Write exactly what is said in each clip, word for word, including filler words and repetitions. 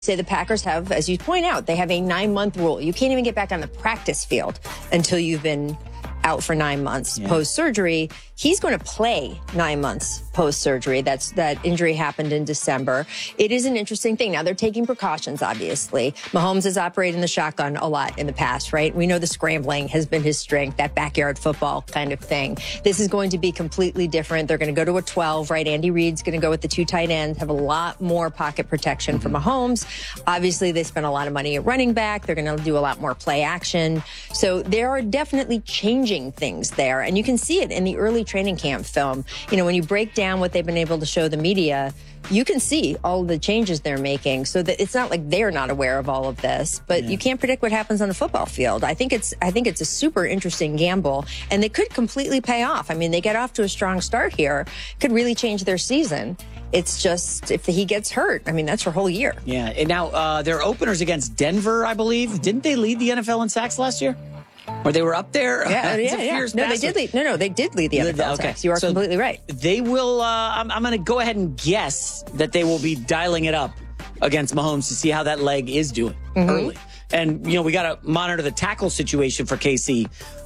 Say the Packers have, as you point out, they have a nine-month rule. You can't even get back on the practice field until you've been out for nine months yeah. post-surgery. He's going to play nine months post-surgery. That's that injury happened in December. It is an interesting thing. Now, they're taking precautions, obviously. Mahomes has operated in the shotgun a lot in the past, right? We know the scrambling has been his strength, that backyard football kind of thing. This is going to be completely different. They're going to go to a twelve, right? Andy Reid's going to go with the two tight ends, have a lot more pocket protection mm-hmm. for Mahomes. Obviously, they spent a lot of money at running back. They're going to do a lot more play action. So there are definitely changing things there. And you can see it in the early training camp film. You know, when you break down what they've been able to show the media, you can see all the changes they're making, so that it's not like they're not aware of all of this, but yeah. you can't predict what happens on the football field. I think it's, I think it's a super interesting gamble, and they could completely pay off. I mean, they get off to a strong start here, could really change their season. It's just, if he gets hurt, I mean, that's her whole year. Yeah. And now, uh, their openers against Denver, I believe. Didn't they lead the N F L in sacks last year? Or they were up there? Yeah, yeah, yeah. No, they did lead. No, no, they did lead the N F L okay. sacks. You are so completely right. They will, uh, I'm, I'm going to go ahead and guess that they will be dialing it up against Mahomes to see how that leg is doing mm-hmm. early. And, you know, we got to monitor the tackle situation for K C.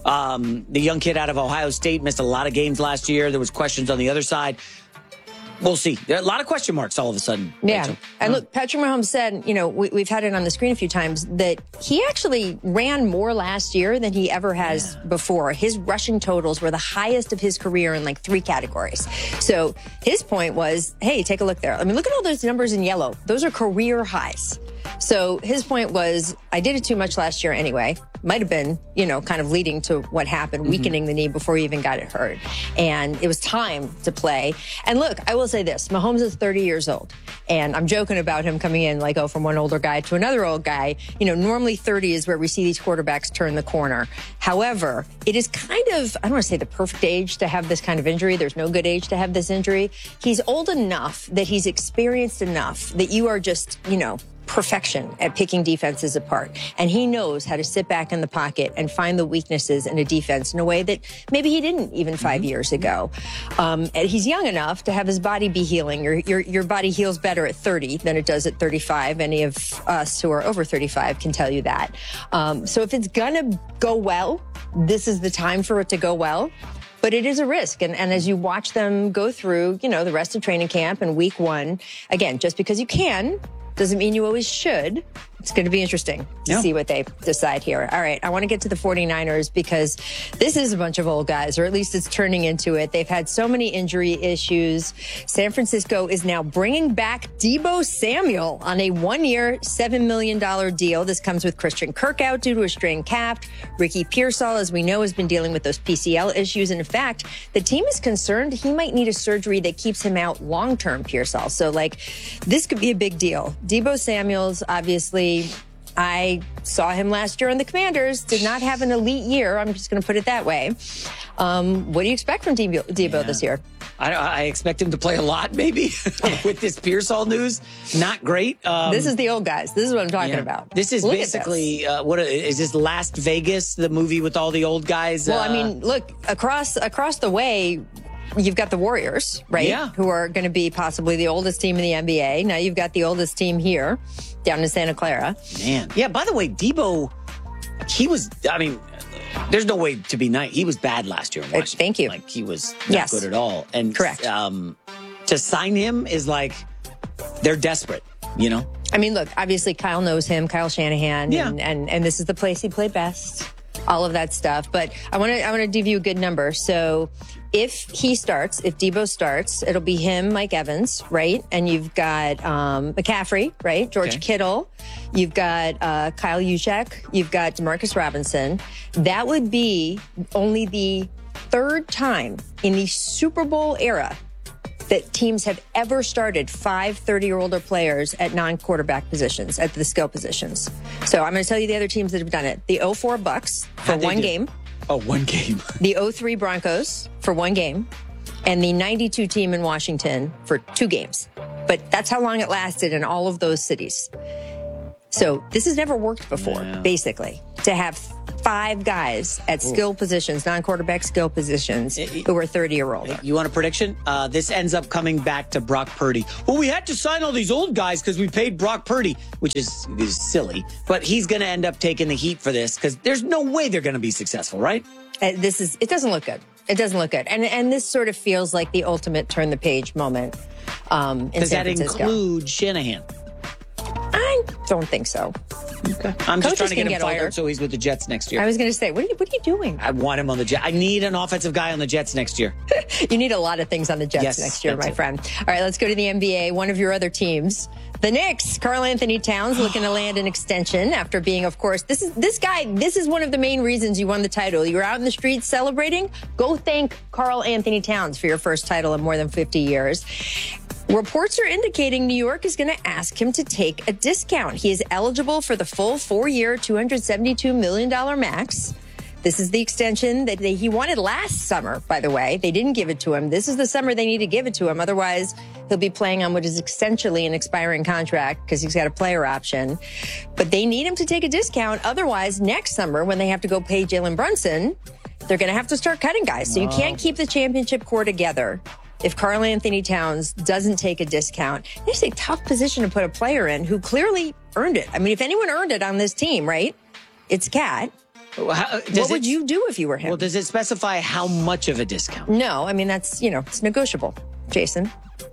Um, the young kid out of Ohio State missed a lot of games last year. There was questions on the other side. We'll see. There are a lot of question marks all of a sudden. Yeah. Rachel. And look, Patrick Mahomes said, you know, we, we've had it on the screen a few times, that he actually ran more last year than he ever has yeah. before. His rushing totals were the highest of his career in like three categories. So his point was, hey, take a look there. I mean, look at all those numbers in yellow. Those are career highs. So his point was, I did it too much last year anyway. Might have been, you know, kind of leading to what happened, mm-hmm. weakening the knee before he even got it hurt. And it was time to play. And look, I will say this, Mahomes is thirty years old. And I'm joking about him coming in like, oh, from one older guy to another old guy. You know, normally thirty is where we see these quarterbacks turn the corner. However, it is kind of, I don't want to say the perfect age to have this kind of injury. There's no good age to have this injury. He's old enough that he's experienced enough that you are just, you know, perfection at picking defenses apart. And he knows how to sit back in the pocket and find the weaknesses in a defense in a way that maybe he didn't even five mm-hmm. years ago. Um, and he's young enough to have his body be healing. Your, your, your body heals better at thirty than it does at thirty-five. Any of us who are over thirty-five can tell you that. Um, so if it's gonna go well, this is the time for it to go well. But it is a risk. And, and as you watch them go through, you know, the rest of training camp and week one, again, just because you can doesn't mean you always should. It's going to be interesting to yeah. see what they decide here. All right, I want to get to the forty-niners because this is a bunch of old guys, or at least it's turning into it. They've had so many injury issues. San Francisco is now bringing back Deebo Samuel on a one-year, seven million dollars deal. This comes with Christian Kirk out due to a strained calf. Ricky Pearsall, as we know, has been dealing with those P C L issues. And in fact, the team is concerned he might need a surgery that keeps him out long-term, Pearsall. So, like, this could be a big deal. Deebo Samuel's obviously, I saw him last year on the Commanders, did not have an elite year. I'm just going to put it that way. Um, what do you expect from Deebo, Deebo yeah. this year? I, I expect him to play a lot, maybe, with this Pearsall news. Not great. Um, this is the old guys. This is what I'm talking yeah. about. This is look basically, this. Uh, what is this, Last Vegas, the movie with all the old guys? Well, uh, I mean, look, across across the way, you've got the Warriors, right? Yeah. Who are going to be possibly the oldest team in the N B A. Now you've got the oldest team here down in Santa Clara. Man. Yeah, by the way, Deebo, he was, I mean, there's no way to be nice. He was bad last year in Washington. Thank you. Like, he was not yes. good at all. And correct. Um, to sign him is like, they're desperate, you know? I mean, look, obviously Kyle knows him, Kyle Shanahan, yeah. and, and, and this is the place he played best. All of that stuff. But I want to I want to give you a good number. So if he starts, if Deebo starts, it'll be him, Mike Evans, right? And you've got um, McCaffrey, right? George okay. Kittle. You've got uh, Kyle Juszczyk. You've got Demarcus Robinson. That would be only the third time in the Super Bowl era that teams have ever started five thirty-year-older players at non-quarterback positions, at the skill positions. So I'm going to tell you the other teams that have done it. The oh four Bucks for one game. Oh, one game. The oh three Broncos for one game. And the ninety-two team in Washington for two games. But that's how long it lasted in all of those cities. So this has never worked before, yeah. basically. to have five guys at skill positions, non-quarterback skill positions, who are thirty or older. You want a prediction? Uh, this ends up coming back to Brock Purdy. Well, we had to sign all these old guys because we paid Brock Purdy, which is, is silly. But he's going to end up taking the heat for this because there's no way they're going to be successful, right? Uh, this is, it doesn't look good. It doesn't look good. And and this sort of feels like the ultimate turn the page moment um, in Does San that Francisco. include Shanahan? I don't think so. Okay. I'm Coaches just trying to get can him get fired older. so he's with the Jets next year. I was going to say, what are, you, what are you doing? I want him on the Jets. I need an offensive guy on the Jets next year. You need a lot of things on the Jets Yes, next year, that's my it. friend. All right, let's go to the N B A. One of your other teams, the Knicks. Karl Anthony Towns looking to land an extension after being, of course, this is this guy. This is one of the main reasons you won the title. You're out in the streets celebrating. Go thank Karl Anthony Towns for your first title in more than fifty years. Reports are indicating New York is going to ask him to take a discount. He is eligible for the full four-year, two hundred seventy-two million dollars max. This is the extension that they, he wanted last summer, by the way. They didn't give it to him. This is the summer they need to give it to him. Otherwise, he'll be playing on what is essentially an expiring contract because he's got a player option. But they need him to take a discount. Otherwise, next summer, when they have to go pay Jalen Brunson, they're going to have to start cutting guys. So you can't keep the championship core together if Karl Anthony Towns doesn't take a discount. It's a tough position to put a player in who clearly earned it. I mean, if anyone earned it on this team, right, it's Cat. Well, how- does What it- would you do if you were him? Well, does it specify how much of a discount? No, I mean, that's, you know, it's negotiable, Jason.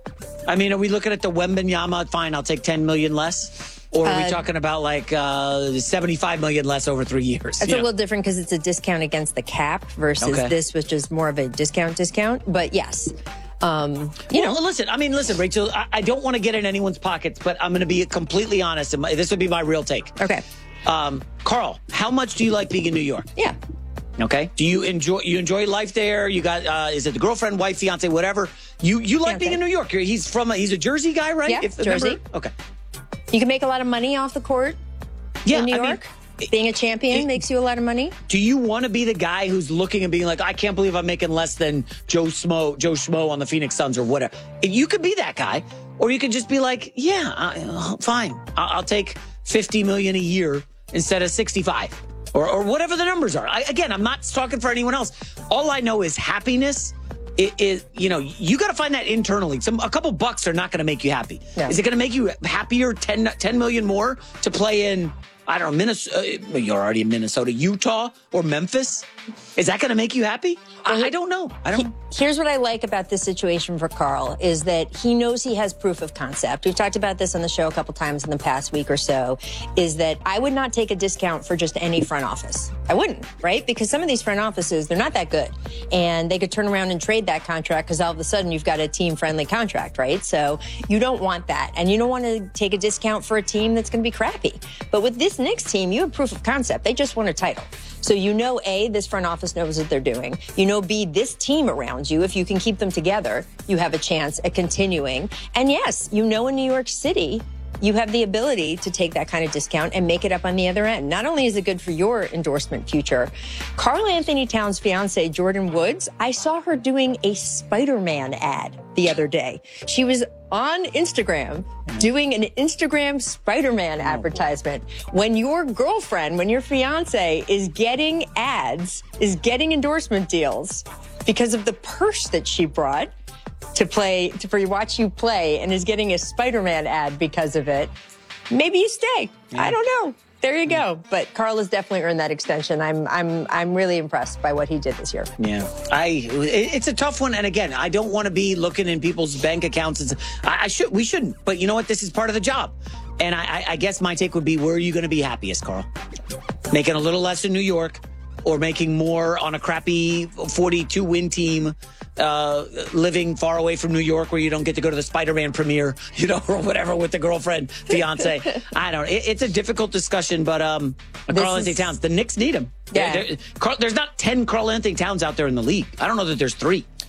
I mean, are we looking at the Wembanyama? Fine, I'll take ten million less. Or are we Uh, talking about like uh, seventy-five million less over three years? It's You a know? little different because it's a discount against the cap versus Okay. this, which is more of a discount discount. But yes, um, you Well, know, listen, I mean, listen, Rachel, I, I don't want to get in anyone's pockets, but I'm going to be completely honest. And my, this would be my real take. okay. Um, Carl, how much do you like being in New York? Yeah. Okay. Do you enjoy you enjoy life there? You got uh, is it the girlfriend, wife, fiance, whatever? You you like Fiancé. being in New York? You're, he's from a, he's a Jersey guy, right? Yeah, Jersey. remember? Okay. You can make a lot of money off the court Yeah, in New I mean, York. Being a champion it- makes you a lot of money. Do you want to be the guy who's looking and being like, I can't believe I'm making less than Joe Smo, Joe Schmo on the Phoenix Suns or whatever? You could be that guy, or you could just be like, yeah, uh, fine, I- I'll take fifty million a year instead of sixty-five, or or whatever the numbers are. I, again, I'm not talking for anyone else. All I know is happiness. It is, you know, you got to find that internally. Some a couple bucks are not going to make you happy. No. Is it going to make you happier? ten, ten million more to play in? I don't know, Minnesota. Well, you're already in Minnesota, Utah, or Memphis. Is that going to make you happy? I, I don't know. I don't. know. Here's what I like about this situation for Karl is that he knows he has proof of concept. We've talked about this on the show a couple times in the past week or so, is that I would not take a discount for just any front office. I wouldn't, right? Because some of these front offices, they're not that good. And they could turn around and trade that contract because all of a sudden you've got a team-friendly contract, right? So you don't want that. And you don't want to take a discount for a team that's going to be crappy. But with this Knicks team, you have proof of concept. They just won a title. So you know, A, this front office knows what they're doing. You know, B, this team around you, if you can keep them together, you have a chance at continuing. And yes, you know in New York City, you have the ability to take that kind of discount and make it up on the other end. Not only is it good for your endorsement future, Karl Anthony Towns' fiance, Jordan Woods, I saw her doing a Spider-Man ad the other day. She was on Instagram doing an Instagram Spider-Man advertisement. When your girlfriend, when your fiance is getting ads, is getting endorsement deals because of the purse that she brought to play, to for watch you play, and is getting a Spider-Man ad because of it, maybe you stay. I don't know. There you go. But Karl has definitely earned that extension. I'm I'm I'm really impressed by what he did this year. Yeah, I. it- It's a tough one, and again, I don't want to be looking in people's bank accounts. And, I, I should. We shouldn't. But you know what? This is part of the job. And I, I, I guess my take would be: where are you going to be happiest, Karl? Making a little less in New York, or making more on a crappy forty-two win team, uh, living far away from New York where you don't get to go to the Spider-Man premiere, you know, or whatever with the girlfriend, fiance. I don't know. It, it's a difficult discussion, but um, Karl is- Anthony Towns, the Knicks need him. Yeah. There- there- Carl, there's not ten Karl Anthony Towns out there in the league. I don't know that there's three.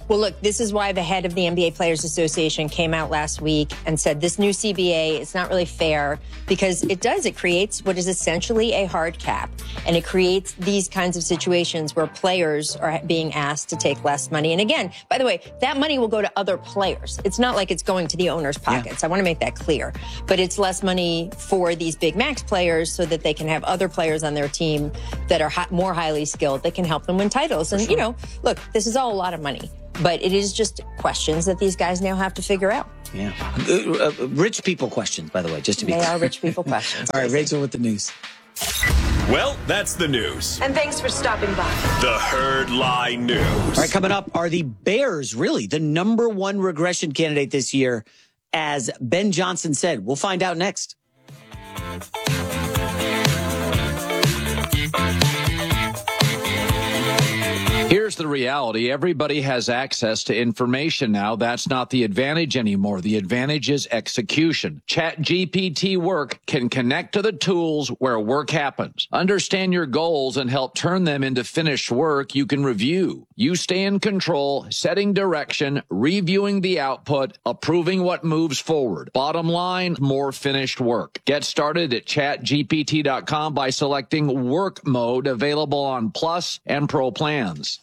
Well, look, this is why the head of the N B A Players Association came out last week and said this new C B A is not really fair because it does. It creates what is essentially a hard cap. And it creates these kinds of situations where players are being asked to take less money. And again, by the way, that money will go to other players. It's not like it's going to the owner's pockets. Yeah. I want to make that clear. But it's less money for these big max players so that they can have other players on their team that are hi- more highly skilled that can help them win titles. And, sure. you know, look, this is all a lot of money. But it is just questions that these guys now have to figure out. Yeah. Uh, uh, rich people questions, by the way, just to be they clear. They are rich people questions. All right, Rachel with the news. Well, that's the news. And thanks for stopping by. The Herd Lie News. All right, coming up, are the Bears really the number one regression candidate this year? As Ben Johnson said, we'll find out next. Here's the reality. Everybody has access to information now. That's not the advantage anymore. The advantage is execution. ChatGPT Work can connect to the tools where work happens. Understand your goals and help turn them into finished work you can review. You stay in control, setting direction, reviewing the output, approving what moves forward. Bottom line, more finished work. Get started at chat G P T dot com by selecting Work Mode, available on Plus and Pro plans.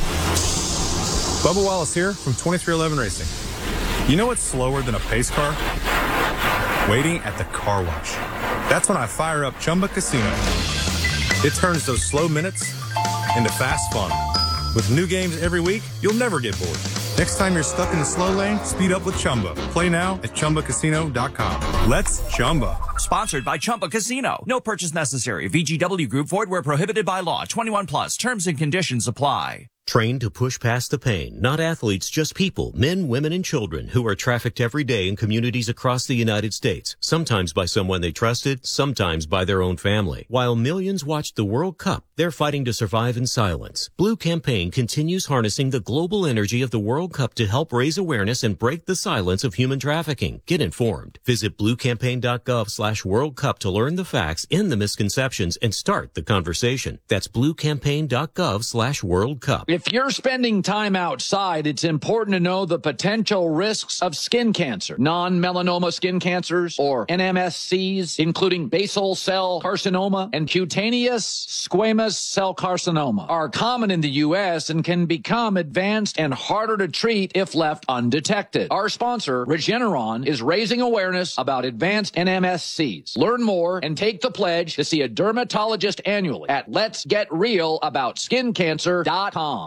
Bubba Wallace here from twenty-three eleven Racing. You know what's slower than a pace car? Waiting at the car wash. That's when I fire up Chumba Casino. It turns those slow minutes into fast fun. With new games every week, you'll never get bored. Next time you're stuck in the slow lane, speed up with Chumba. Play now at Chumba Casino dot com. Let's Chumba. Sponsored by Chumba Casino. No purchase necessary. V G W Group. Void where prohibited by law. twenty-one plus. Terms and conditions apply. Trained to push past the pain, not athletes, just people, men, women, and children who are trafficked every day in communities across the United States, sometimes by someone they trusted, sometimes by their own family. While millions watched the World Cup, they're fighting to survive in silence. Blue Campaign continues harnessing the global energy of the World Cup to help raise awareness and break the silence of human trafficking. Get informed. Visit blue campaign dot gov slash World Cup to learn the facts, end the misconceptions, and start the conversation. That's blue campaign dot gov slash World Cup. If you're spending time outside, it's important to know the potential risks of skin cancer. Non-melanoma skin cancers, or N M S Cs, including basal cell carcinoma and cutaneous squamous cell carcinoma, are common in the U S and can become advanced and harder to treat if left undetected. Our sponsor, Regeneron, is raising awareness about advanced N M S Cs. Learn more and take the pledge to see a dermatologist annually at lets get real about skin cancer dot com.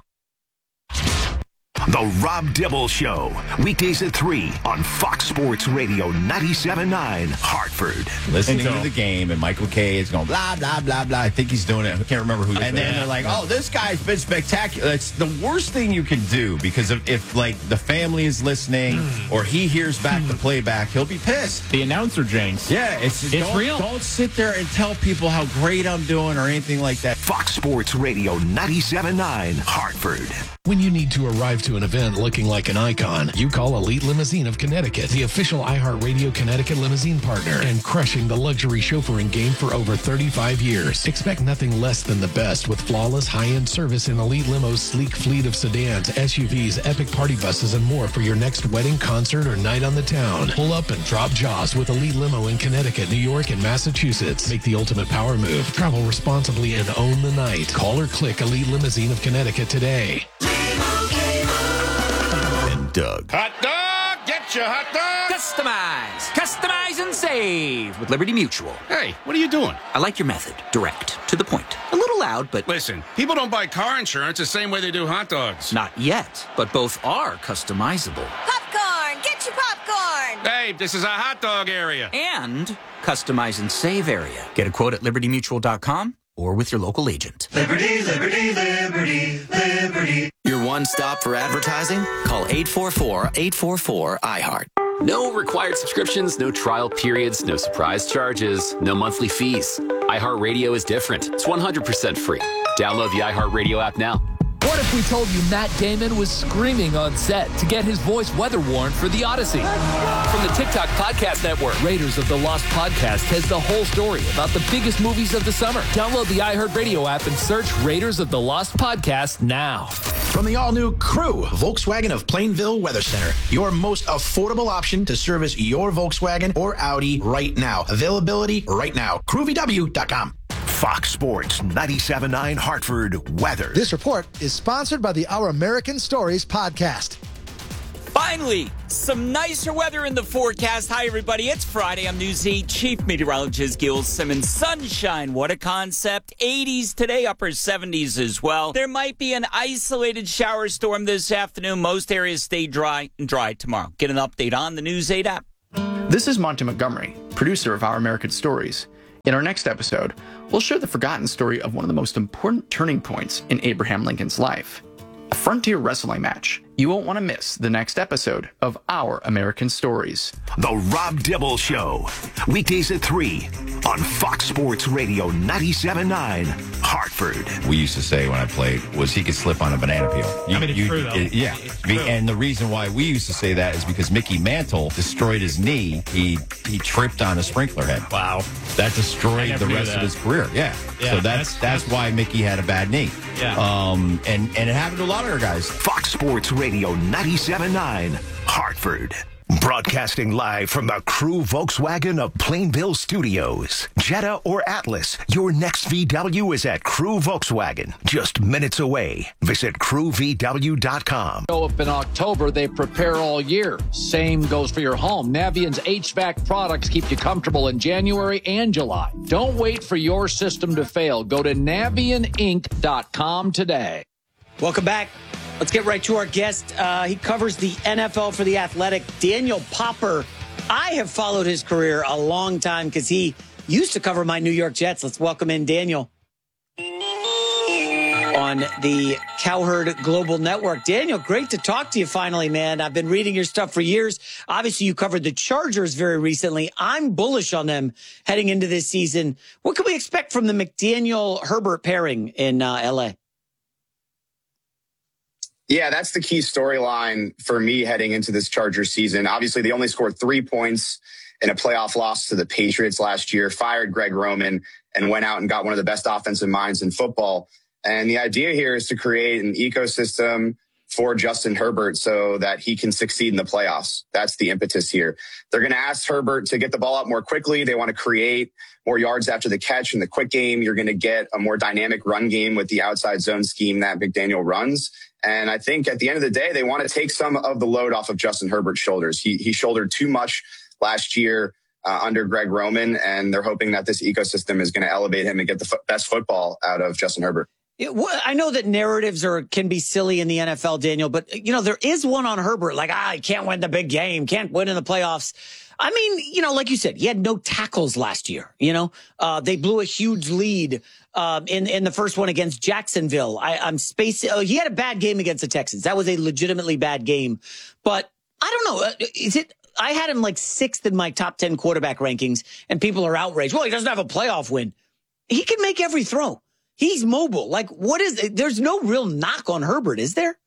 The Rob Dibble Show, weekdays at three on Fox Sports Radio ninety-seven point nine, Hartford. Listening to the game, and Michael Kay is going blah, blah, blah, blah. I think he's doing it. I can't remember who. And then they're like, oh, this guy's been spectacular. It's the worst thing you can do, because if, if like, the family is listening or he hears back the playback, he'll be pissed. The announcer jinx. Yeah, it's, it's don't, real. Don't sit there and tell people how great I'm doing or anything like that. Fox Sports Radio ninety-seven point nine, Hartford. When you need to arrive to an event looking like an icon, you call Elite Limousine of Connecticut, the official iHeartRadio Connecticut limousine partner, and crushing the luxury chauffeuring game for over thirty-five years. Expect nothing less than the best with flawless high-end service in Elite Limo's sleek fleet of sedans, S U Vs, epic party buses, and more for your next wedding, concert, or night on the town. Pull up and drop jaws with Elite Limo in Connecticut, New York, and Massachusetts. Make the ultimate power move. Travel responsibly and own the night. Call or click Elite Limousine of Connecticut today. Doug. Hot dog! Get your hot dog! Customize! Customize and save with Liberty Mutual. Hey, what are you doing? I like your method. Direct. To the point. A little loud, but... Listen, people don't buy car insurance the same way they do hot dogs. Not yet, but both are customizable. Popcorn! Get your popcorn! Hey, this is a hot dog area. And customize and save area. Get a quote at liberty mutual dot com or with your local agent. Liberty, liberty, liberty, liberty. Your one stop for advertising? Call eight four four, eight four four, I heart. No required subscriptions, no trial periods, no surprise charges, no monthly fees. iHeartRadio is different. It's one hundred percent free. Download the iHeartRadio app now. What if we told you Matt Damon was screaming on set to get his voice weather worn for The Odyssey? From the TikTok Podcast Network, Raiders of the Lost Podcast has the whole story about the biggest movies of the summer. Download the iHeartRadio app and search Raiders of the Lost Podcast now. From the all-new Crew, Volkswagen of Plainville Weather Center. Your most affordable option to service your Volkswagen or Audi right now. Availability right now. crew v w dot com. Fox Sports ninety-seven point nine Hartford weather. This report is sponsored by the Our American Stories podcast. Finally, some nicer weather in the forecast. Hi, everybody. It's Friday. I'm News eight Chief Meteorologist Gil Simmons. Sunshine. What a concept. eighties today, upper seventies as well. There might be an isolated shower storm this afternoon. Most areas stay dry and dry tomorrow. Get an update on the News eight app. This is Monty Montgomery, producer of Our American Stories. In our next episode, we'll share the forgotten story of one of the most important turning points in Abraham Lincoln's life. A frontier wrestling match. You won't want to miss the next episode of Our American Stories. The Rob Dibble Show. Weekdays at three on Fox Sports Radio ninety-seven point nine Hartford. We used to say when I played was he could slip on a banana peel. You, I mean, it's you, true, though. It, yeah. It's true. And the reason why we used to say that is because Mickey Mantle destroyed his knee. He he tripped on a sprinkler head. Wow. That destroyed the rest that. of his career. Yeah. Yeah, so that's, that's that's why Mickey had a bad knee. Yeah. Um and, and it happened to a lot of our guys. Fox Sports Radio ninety-seven point nine Hartford. Broadcasting live from the Crew Volkswagen of Plainville Studios. Jetta or Atlas, your next V W is at Crew Volkswagen. Just minutes away. Visit crew v w dot com. Show up in October, they prepare all year. Same goes for your home. Navient's H V A C products keep you comfortable in January and July. Don't wait for your system to fail. Go to navient inc dot com today. Welcome back. Let's get right to our guest. Uh, he covers the N F L for The Athletic, Daniel Popper. I have followed his career a long time because he used to cover my New York Jets. Let's welcome in Daniel on the Cowherd Global Network. Daniel, great to talk to you finally, man. I've been reading your stuff for years. Obviously, you covered the Chargers very recently. I'm bullish on them heading into this season. What can we expect from the McDaniel-Herbert pairing in uh, L A? Yeah, that's the key storyline for me heading into this Chargers season. Obviously, they only scored three points in a playoff loss to the Patriots last year, fired Greg Roman, and went out and got one of the best offensive minds in football. And the idea here is to create an ecosystem for Justin Herbert so that he can succeed in the playoffs. That's the impetus here. They're going to ask Herbert to get the ball out more quickly. They want to create more yards after the catch in the quick game. You're going to get a more dynamic run game with the outside zone scheme that McDaniel runs. And I think at the end of the day, they want to take some of the load off of Justin Herbert's shoulders. He he shouldered too much last year uh, under Greg Roman, and they're hoping that this ecosystem is going to elevate him and get the f- best football out of Justin Herbert. It, I know that narratives are can be silly in the N F L, Daniel, but, you know, there is one on Herbert, like, ah, he can't win the big game, can't win in the playoffs. I mean, you know, like you said, he had no tackles last year. You know, uh, they blew a huge lead um, in in the first one against Jacksonville. I, I'm spacing. Oh, he had a bad game against the Texans. That was a legitimately bad game. But I don't know. Is it? I had him like sixth in my top ten quarterback rankings, and people are outraged. Well, he doesn't have a playoff win. He can make every throw. He's mobile. Like, what is it? There's no real knock on Herbert, is there?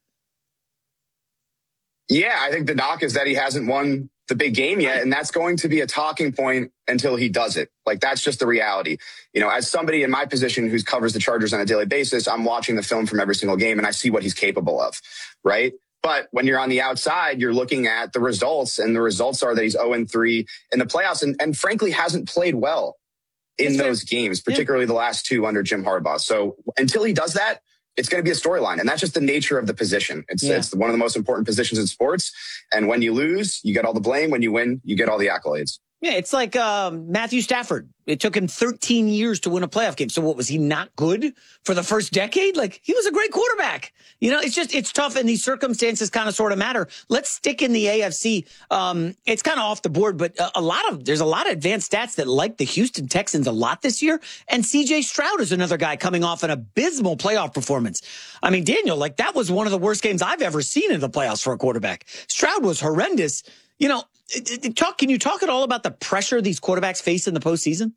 Yeah, I think the knock is that he hasn't won the big game yet. And that's going to be a talking point until he does it. Like, that's just the reality. You know, as somebody in my position who covers the Chargers on a daily basis, I'm watching the film from every single game and I see what he's capable of. Right. But when you're on the outside, you're looking at the results, and the results are that he's oh and three in the playoffs and, and frankly hasn't played well in that's those fair. games, particularly yeah. the last two under Jim Harbaugh. So until he does that, it's going to be a storyline. And that's just the nature of the position. It's, yeah. it's one of the most important positions in sports. And when you lose, you get all the blame. When you win, you get all the accolades. Yeah, it's like um, Matthew Stafford. It took him thirteen years to win a playoff game. So what, was he not good for the first decade? Like, he was a great quarterback. You know, it's just, it's tough, and these circumstances kind of sort of matter. Let's stick in the A F C. Um, it's kind of off the board, but a, a lot of, there's a lot of advanced stats that like the Houston Texans a lot this year. And C J Stroud is another guy coming off an abysmal playoff performance. I mean, Daniel, like, that was one of the worst games I've ever seen in the playoffs for a quarterback. Stroud was horrendous. You know, talk. Can you talk at all about the pressure these quarterbacks face in the postseason?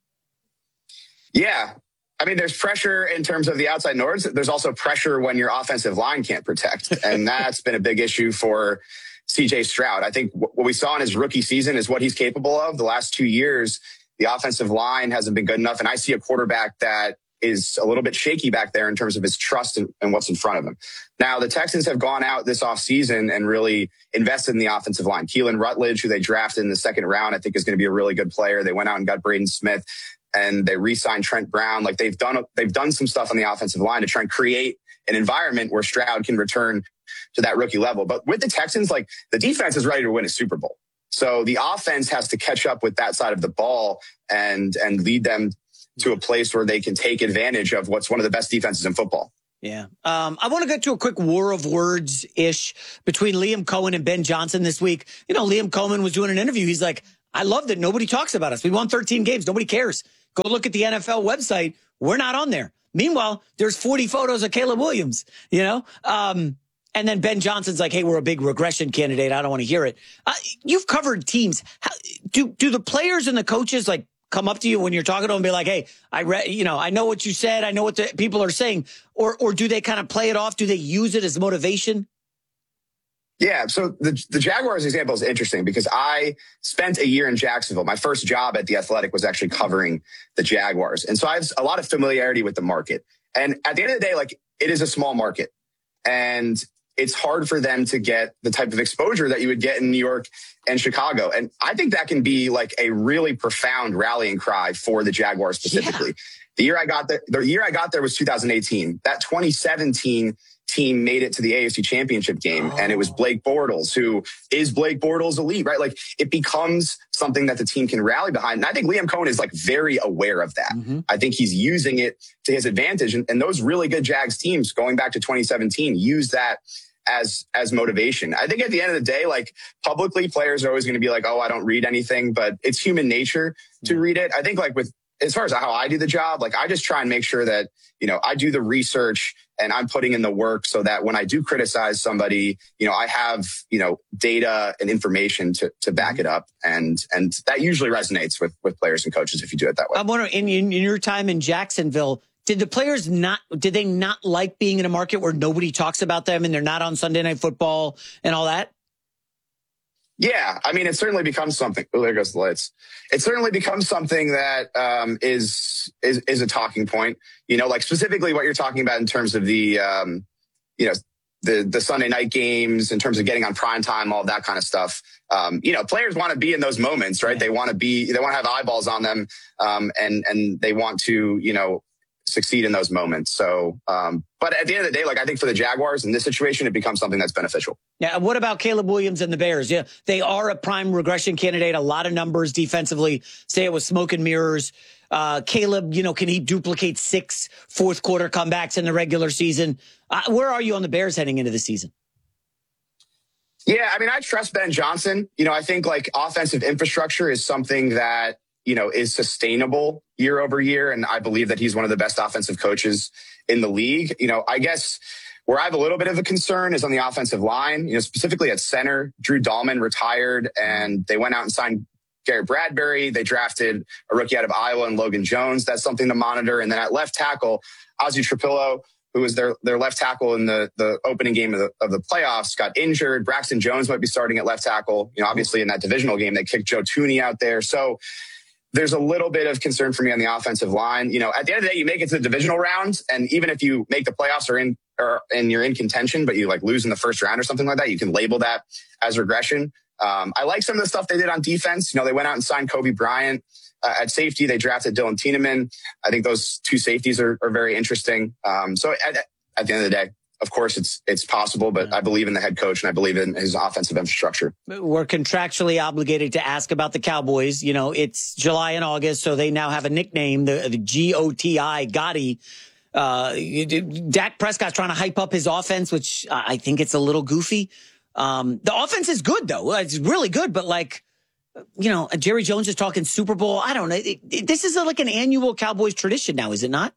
Yeah. I mean, there's pressure in terms of the outside noise. There's also pressure when your offensive line can't protect. And that's been a big issue for C J Stroud. I think what we saw in his rookie season is what he's capable of. The last two years, the offensive line hasn't been good enough. And I see a quarterback that is a little bit shaky back there in terms of his trust in, in what's in front of him. Now, the Texans have gone out this offseason and really invested in the offensive line. Keelan Rutledge, who they drafted in the second round, I think is going to be a really good player. They went out and got Braden Smith, and they re-signed Trent Brown. Like they've done, they've done some stuff on the offensive line to try and create an environment where Stroud can return to that rookie level. But with the Texans, like the defense is ready to win a Super Bowl. So the offense has to catch up with that side of the ball and, and lead them to a place where they can take advantage of what's one of the best defenses in football. Yeah. Um, I want to get to a quick war of words ish between Liam Cohen and Ben Johnson this week. You know, Liam Cohen was doing an interview. He's like, I love that nobody talks about us. We won thirteen games. Nobody cares. Go look at the N F L website. We're not on there. Meanwhile, there's forty photos of Caleb Williams, you know? Um, And then Ben Johnson's like, hey, we're a big regression candidate. I don't want to hear it. Uh, you've covered teams. How, do do the players and the coaches like come up to you when you're talking to them and be like, hey, I read, you know, I know what you said. I know what the people are saying. Or or do they kind of play it off? Do they use it as motivation? Yeah. So the, the Jaguars example is interesting because I spent a year in Jacksonville. My first job at The Athletic was actually covering the Jaguars. And so I have a lot of familiarity with the market. And at the end of the day, like it is a small market. And it's hard for them to get the type of exposure that you would get in New York and Chicago. And I think that can be like a really profound rallying cry for the Jaguars specifically. Yeah. The year I got there, the year I got there was two thousand eighteen. That twenty seventeen team made it to the A F C Championship game. Oh. And it was Blake Bortles, who is Blake Bortles elite, right? Like it becomes something that the team can rally behind. And I think Liam Cohen is like very aware of that. Mm-hmm. I think he's using it to his advantage. And, and those really good Jags teams going back to twenty seventeen use that as, as motivation. I think at the end of the day, like publicly players are always going to be like, oh, I don't read anything, but it's human nature to read it. I think like with, as far as how I do the job, like I just try and make sure that, you know, I do the research and I'm putting in the work so that when I do criticize somebody, you know, I have, you know, data and information to, to back it up. And, and that usually resonates with, with players and coaches if you do it that way. I'm wondering, in, in your time in Jacksonville, did the players not, did they not like being in a market where nobody talks about them and they're not on Sunday Night Football and all that? Yeah, I mean, it certainly becomes something. Oh, there goes the lights. It certainly becomes something that um, is is is a talking point. You know, like specifically what you're talking about in terms of the, um, you know, the the Sunday night games, in terms of getting on prime time, all that kind of stuff. Um, you know, players want to be in those moments, right? Yeah. They want to be, they want to have eyeballs on them, um, and and they want to, you know, succeed in those moments. So, um, but at the end of the day, like I think for the Jaguars in this situation, it becomes something that's beneficial. Yeah. What about Caleb Williams and the Bears? Yeah, they are a prime regression candidate. A lot of numbers defensively. Say it was smoke and mirrors. Uh, Caleb, you know, can he duplicate six fourth quarter comebacks in the regular season? Uh, where are you on the Bears heading into the season? Yeah, I mean, I trust Ben Johnson. You know, I think like offensive infrastructure is something that, you know, is sustainable year over year. And I believe that he's one of the best offensive coaches in the league. You know, I guess where I have a little bit of a concern is on the offensive line, you know, specifically at center. Drew Dahlman retired and they went out and signed Garrett Bradbury. They drafted a rookie out of Iowa and Logan Jones. That's something to monitor. And then at left tackle, Ozzie Trapillo, who was their, their left tackle in the, the opening game of the, of the playoffs, got injured. Braxton Jones might be starting at left tackle. You know, obviously in that divisional game, they kicked Joe Thuney out there. So there's a little bit of concern for me on the offensive line. You know, at the end of the day, you make it to the divisional rounds, and even if you make the playoffs or in or and you're in contention, but you like lose in the first round or something like that, you can label that as regression. Um, I like some of the stuff they did on defense. You know, they went out and signed Kobe Bryant uh, at safety. They drafted Dylan Tiedemann. I think those two safeties are, are very interesting. Um, so at, at the end of the day, of course, it's it's possible, but I believe in the head coach and I believe in his offensive infrastructure. We're contractually obligated to ask about the Cowboys. You know, it's July and August, so they now have a nickname, the, the G O T I, Gotti. Uh, Dak Prescott's trying to hype up his offense, which I think it's a little goofy. Um, the offense is good, though. It's really good, but like, you know, Jerry Jones is talking Super Bowl. I don't know. It, it, this is a, like an annual Cowboys tradition now, is it not?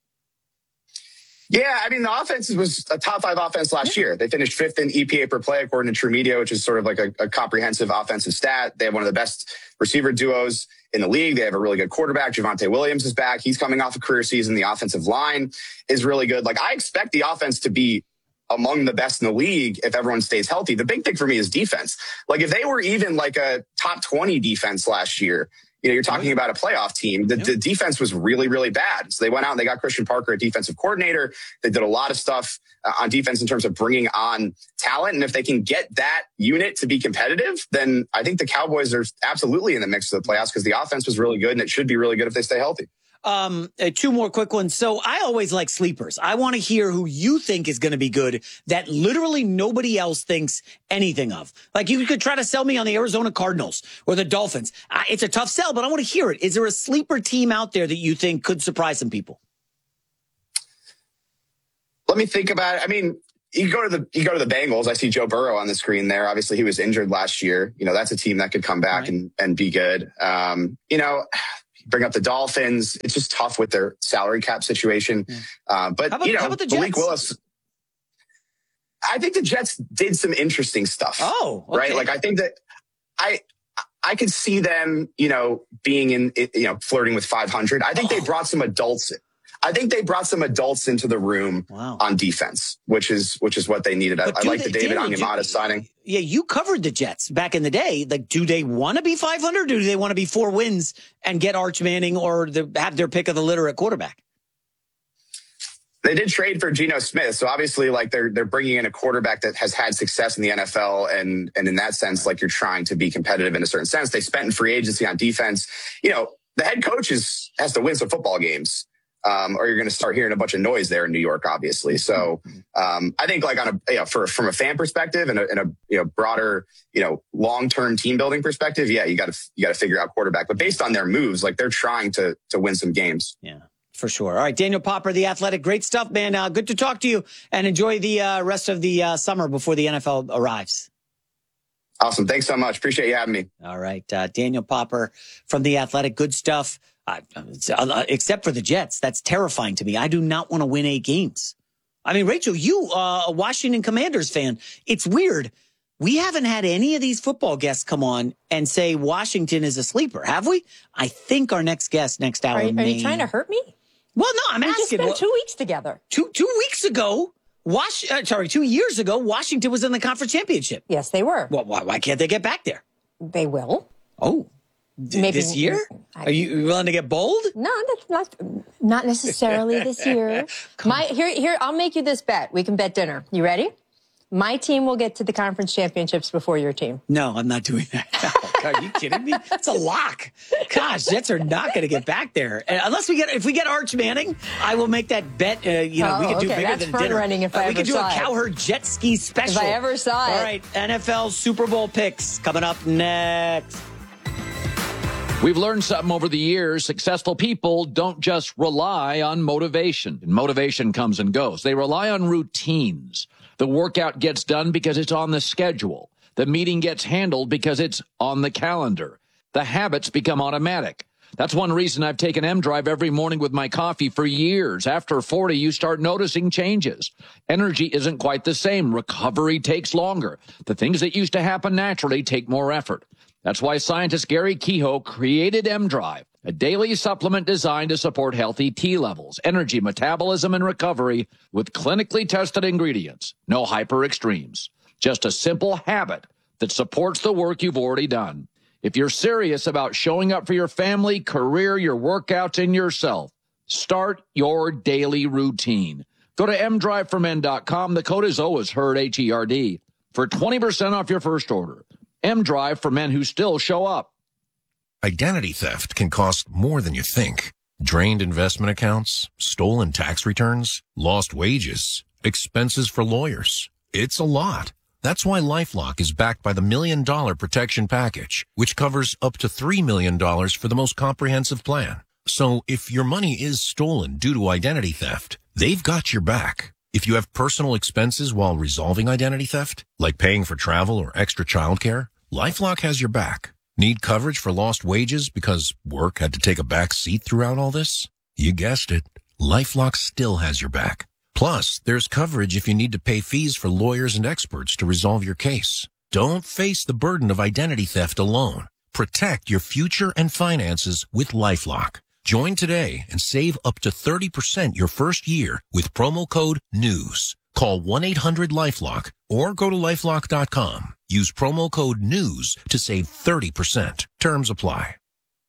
Yeah, I mean, the offense was a top five offense last year. They finished fifth in E P A per play, according to True Media, which is sort of like a, a comprehensive offensive stat. They have one of the best receiver duos in the league. They have a really good quarterback. Javonte Williams is back. He's coming off a career season. The offensive line is really good. Like, I expect the offense to be among the best in the league if everyone stays healthy. The big thing for me is defense. Like, if they were even like a top twenty defense last year, You know, you're talking about a playoff team. The, the defense was really, really bad. So they went out and they got Christian Parker, a defensive coordinator. They did a lot of stuff uh, on defense in terms of bringing on talent. And if they can get that unit to be competitive, then I think the Cowboys are absolutely in the mix of the playoffs because the offense was really good and it should be really good if they stay healthy. Um, uh, two more quick ones. So I always like sleepers. I want to hear who you think is going to be good that literally nobody else thinks anything of. Like you could try to sell me on the Arizona Cardinals or the Dolphins. Uh, it's a tough sell, but I want to hear it. Is there a sleeper team out there that you think could surprise some people? Let me think about it. I mean, you go to the you go to the Bengals. I see Joe Burrow on the screen there. Obviously, he was injured last year. You know, that's a team that could come back right. and and be good. Um, you know. Bring up the Dolphins. It's just tough with their salary cap situation. Yeah. Uh, but, how about, you know, how about the Malik Jets? Willis, I think the Jets did some interesting stuff. Oh, okay. Right? Like, I think that I I could see them, you know, being in, you know, flirting with five hundred. I think oh. they brought some adults in. I think they brought some adults into the room wow. on defense, which is which is what they needed. I, I like they, the David Onyemata signing. Yeah, you covered the Jets back in the day. Like, do they want to be five hundred? Or do they want to be four wins and get Arch Manning or the, have their pick of the litter at quarterback? They did trade for Geno Smith, so obviously, like they're they're bringing in a quarterback that has had success in the N F L, and and in that sense, like you're trying to be competitive in a certain sense. They spent in free agency on defense. You know, the head coach is has to win some football games. Um, or you're going to start hearing a bunch of noise there in New York, obviously. So um, I think, like on a you know, for from a fan perspective and a, and a you know broader you know long term team building perspective, yeah, you got to you got to figure out quarterback. But based on their moves, like they're trying to to win some games. Yeah, for sure. All right, Daniel Popper, The Athletic, great stuff, man. Uh, good to talk to you, and enjoy the uh, rest of the uh, summer before the N F L arrives. Awesome, thanks so much. Appreciate you having me. All right, uh, Daniel Popper from The Athletic, good stuff. Uh, except for the Jets. That's terrifying to me. I do not want to win eight games. I mean, Rachel, you, uh, a Washington Commanders fan, it's weird. We haven't had any of these football guests come on and say Washington is a sleeper, have we? I think our next guest next hour Are, may... are you trying to hurt me? Well, no, I'm we asking. We just spent well, two weeks together. Two two weeks ago, Wash, uh, sorry, two years ago, Washington was in the conference championship. Yes, they were. Well, why, why can't they get back there? They will. Oh. Maybe this year? I, Are you willing to get bold? No, not not necessarily this year. My here here I'll make you this bet. We can bet dinner. You ready? My team will get to the conference championships before your team. No, I'm not doing that. Oh, are you kidding me? It's a lock. Gosh, Jets are not going to get back there unless we get. If we get Arch Manning, I will make that bet. Uh, you know, oh, we could do okay. bigger That's than front dinner. Running if uh, I we ever could do saw a it. Cowherd jet ski special. If I ever saw it. All right, N F L Super Bowl picks coming up next. We've learned something over the years. Successful people don't just rely on motivation. And motivation comes and goes. They rely on routines. The workout gets done because it's on the schedule. The meeting gets handled because it's on the calendar. The habits become automatic. That's one reason I've taken M-Drive every morning with my coffee for years. After forty, you start noticing changes. Energy isn't quite the same. Recovery takes longer. The things that used to happen naturally take more effort. That's why scientist Gary Kehoe created M-Drive, a daily supplement designed to support healthy T levels, energy, metabolism, and recovery with clinically tested ingredients. No hyper extremes. Just a simple habit that supports the work you've already done. If you're serious about showing up for your family, career, your workouts, and yourself, start your daily routine. Go to m drive for men dot com. The code is always HERD, H E R D, for twenty percent off your first order. M-Drive for men who still show up. Identity theft can cost more than you think. Drained investment accounts, stolen tax returns, lost wages, expenses for lawyers. It's a lot. That's why LifeLock is backed by the Million Dollar Protection Package, which covers up to three million dollars for the most comprehensive plan. So if your money is stolen due to identity theft, they've got your back. If you have personal expenses while resolving identity theft, like paying for travel or extra childcare, LifeLock has your back. Need coverage for lost wages because work had to take a back seat throughout all this? You guessed it. LifeLock still has your back. Plus, there's coverage if you need to pay fees for lawyers and experts to resolve your case. Don't face the burden of identity theft alone. Protect your future and finances with LifeLock. Join today and save up to thirty percent your first year with promo code NEWS. Call one eight hundred LifeLock or go to lifelock dot com. Use promo code NEWS to save thirty percent. Terms apply.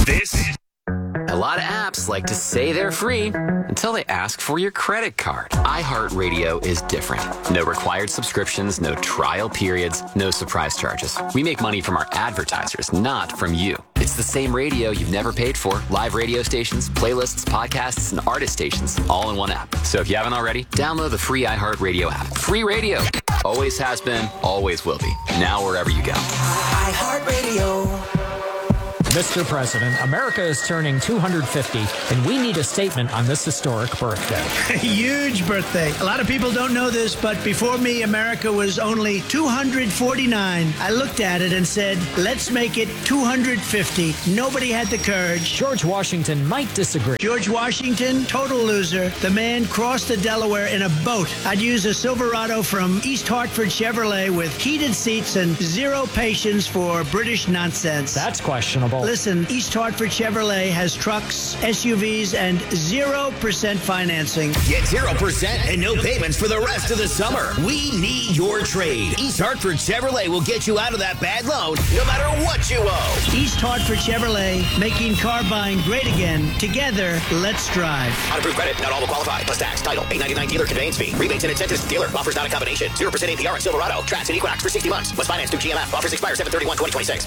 This A lot of apps like to say they're free until they ask for your credit card. iHeartRadio is different. No required subscriptions, no trial periods, no surprise charges. We make money from our advertisers, not from you. It's the same radio you've never paid for. Live radio stations, playlists, podcasts, and artist stations, all in one app. So if you haven't already, download the free iHeartRadio app. Free radio. Always has been, always will be. Now wherever you go. iHeartRadio. Mister President, America is turning two hundred fifty, and we need a statement on this historic birthday. Huge birthday. A lot of people don't know this, but before me, America was only two hundred forty-nine. I looked at it and said, let's make it two hundred fifty. Nobody had the courage. George Washington might disagree. George Washington, total loser. The man crossed the Delaware in a boat. I'd use a Silverado from East Hartford Chevrolet with heated seats and zero patience for British nonsense. That's questionable. Listen, East Hartford Chevrolet has trucks, S U Vs, and zero percent financing. Get zero percent and no payments for the rest of the summer. We need your trade. East Hartford Chevrolet will get you out of that bad loan no matter what you owe. East Hartford Chevrolet, making car buying great again. Together, let's drive. On approved credit, not all will qualify. Plus tax, title, eight ninety-nine dealer conveyance fee. Rebates and incentives. Dealer offers not a combination. zero percent A P R on Silverado. Trax and Equinox for sixty months. Was financed through G M F. Offers expire seven thirty-one twenty twenty-six.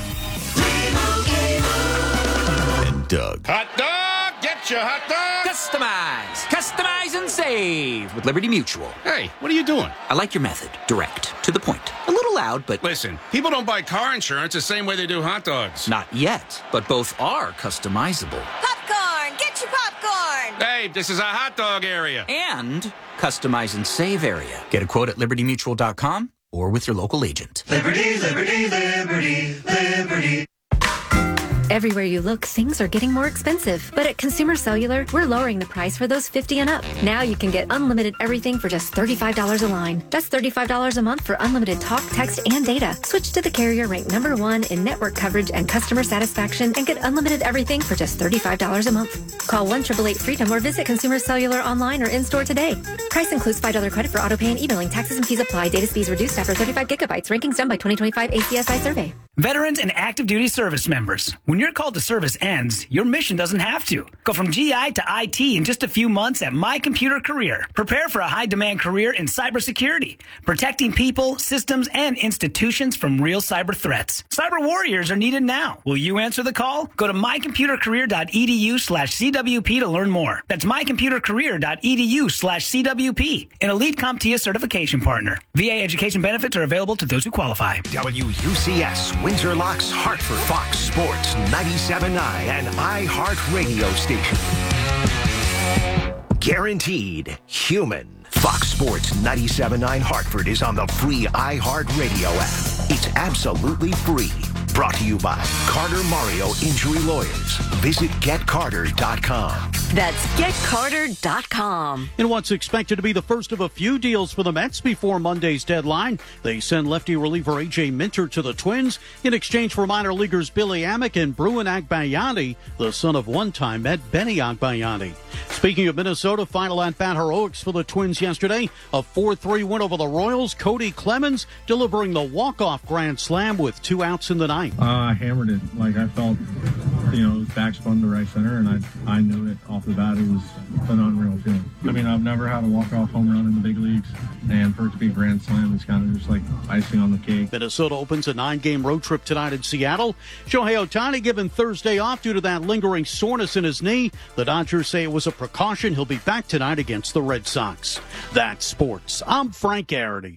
And Doug. Hot dog! Get your hot dog! Customize. Customize and save with Liberty Mutual. Hey, what are you doing? I like your method. Direct. To the point. A little loud, but... Listen, people don't buy car insurance the same way they do hot dogs. Not yet, but both are customizable. Popcorn! Get your popcorn! Hey, this is a hot dog area. And customize and save area. Get a quote at liberty mutual dot com or with your local agent. Liberty, liberty, liberty, liberty. Everywhere you look, things are getting more expensive. But at Consumer Cellular, we're lowering the price for those fifty and up. Now you can get unlimited everything for just thirty-five dollars a line. That's thirty-five dollars a month for unlimited talk, text, and data. Switch to the carrier ranked number one in network coverage and customer satisfaction and get unlimited everything for just thirty-five dollars a month. Call one eight eight eight freedom or visit Consumer Cellular online or in-store today. Price includes five dollars credit for auto pay and e-billing. Taxes and fees apply. Data speeds reduced after thirty-five gigabytes. Rankings done by twenty twenty-five A C S I survey. Veterans and active duty service members, when your call to service ends, your mission doesn't have to. Go from G I to I T in just a few months at My Computer Career. Prepare for a high-demand career in cybersecurity, protecting people, systems, and institutions from real cyber threats. Cyber warriors are needed now. Will you answer the call? Go to mycomputercareer.edu slash CWP to learn more. That's mycomputercareer.edu slash CWP, an elite CompTIA certification partner. V A education benefits are available to those who qualify. W U C S, Windsor Locks, Hartford, Fox Sports ninety-seven point nine, and iHeartRadio station. Guaranteed human. Fox Sports ninety-seven point nine Hartford is on the free iHeartRadio app. It's absolutely free. Brought to you by Carter Mario Injury Lawyers. Visit get carter dot com. That's get carter dot com. In what's expected to be the first of a few deals for the Mets before Monday's deadline, they send lefty reliever A J Minter to the Twins in exchange for minor leaguers Billy Amick and Bruin Agbayani, the son of one-time Met Benny Agbayani. Speaking of Minnesota, final at-bat heroics for the Twins yesterday. A four three win over the Royals. Cody Clemens delivering the walk-off grand slam with two outs in the ninth. Uh, I hammered it. Like, I felt, you know, it was backspun to right center, and I I knew it off the bat. It was an unreal feeling. I mean, I've never had a walk-off home run in the big leagues, and for it to be a grand slam, it's kind of just like icing on the cake. Minnesota opens a nine-game road trip tonight in Seattle. Shohei Ohtani given Thursday off due to that lingering soreness in his knee. The Dodgers say it was a precaution. He'll be back tonight against the Red Sox. That's sports. I'm Frank Garrity.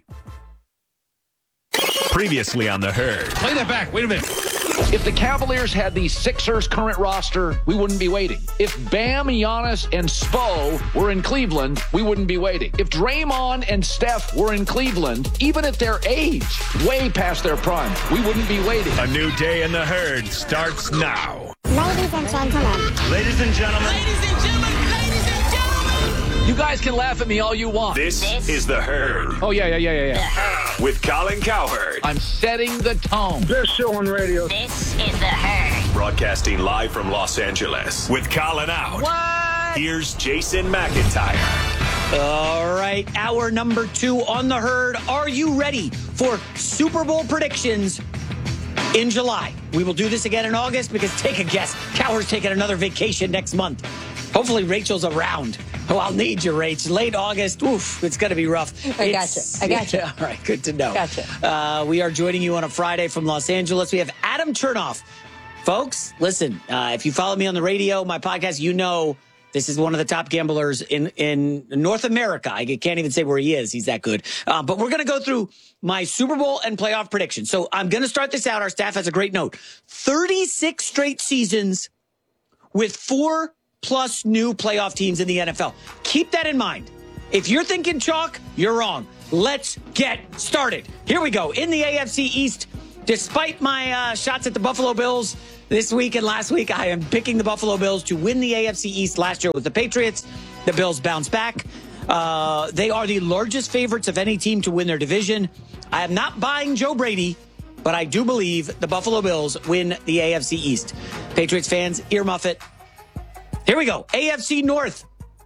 Previously on The Herd. Play that back. Wait a minute. If the Cavaliers had the Sixers' current roster, we wouldn't be waiting. If Bam, Giannis, and Spo were in Cleveland, we wouldn't be waiting. If Draymond and Steph were in Cleveland, even at their age, way past their prime, we wouldn't be waiting. A new day in The Herd starts now. Ladies and gentlemen. Ladies and gentlemen. Ladies and gentlemen. Ladies and gentlemen. You guys can laugh at me all you want. This, this is The Herd. Oh, yeah, yeah, yeah, yeah, yeah. With Colin Cowherd. I'm setting the tone. Best show on radio. This is The Herd. Broadcasting live from Los Angeles. With Colin out. What? Here's Jason McIntyre. All right, hour number two on The Herd. Are you ready for Super Bowl predictions in July. We will do this again in August because take a guess. Cowher's taking another vacation next month. Hopefully Rachel's around. Oh, I'll need you, Rach. Late August. Oof, it's going to be rough. I It's- gotcha. I gotcha. Yeah, all right, good to know. Gotcha. Uh, we are joining you on a Friday from Los Angeles. We have Adam Chernoff. Folks, listen, uh, if you follow me on the radio, my podcast, you know this is one of the top gamblers in, in North America. I can't even say where he is. He's that good. Uh, but we're going to go through my Super Bowl and playoff predictions. So I'm going to start this out. Our staff has a great note. thirty-six straight seasons with four plus new playoff teams in the N F L. Keep that in mind. If you're thinking chalk, you're wrong. Let's get started. Here we go. In the A F C East, despite my uh, shots at the Buffalo Bills this week and last week, I am picking the Buffalo Bills to win the A F C East. Last year with the Patriots. The Bills bounce back. Uh, they are the largest favorites of any team to win their division. I am not buying Joe Brady, but I do believe the Buffalo Bills win the A F C East. Patriots fans, earmuff it. Here we go. A F C North.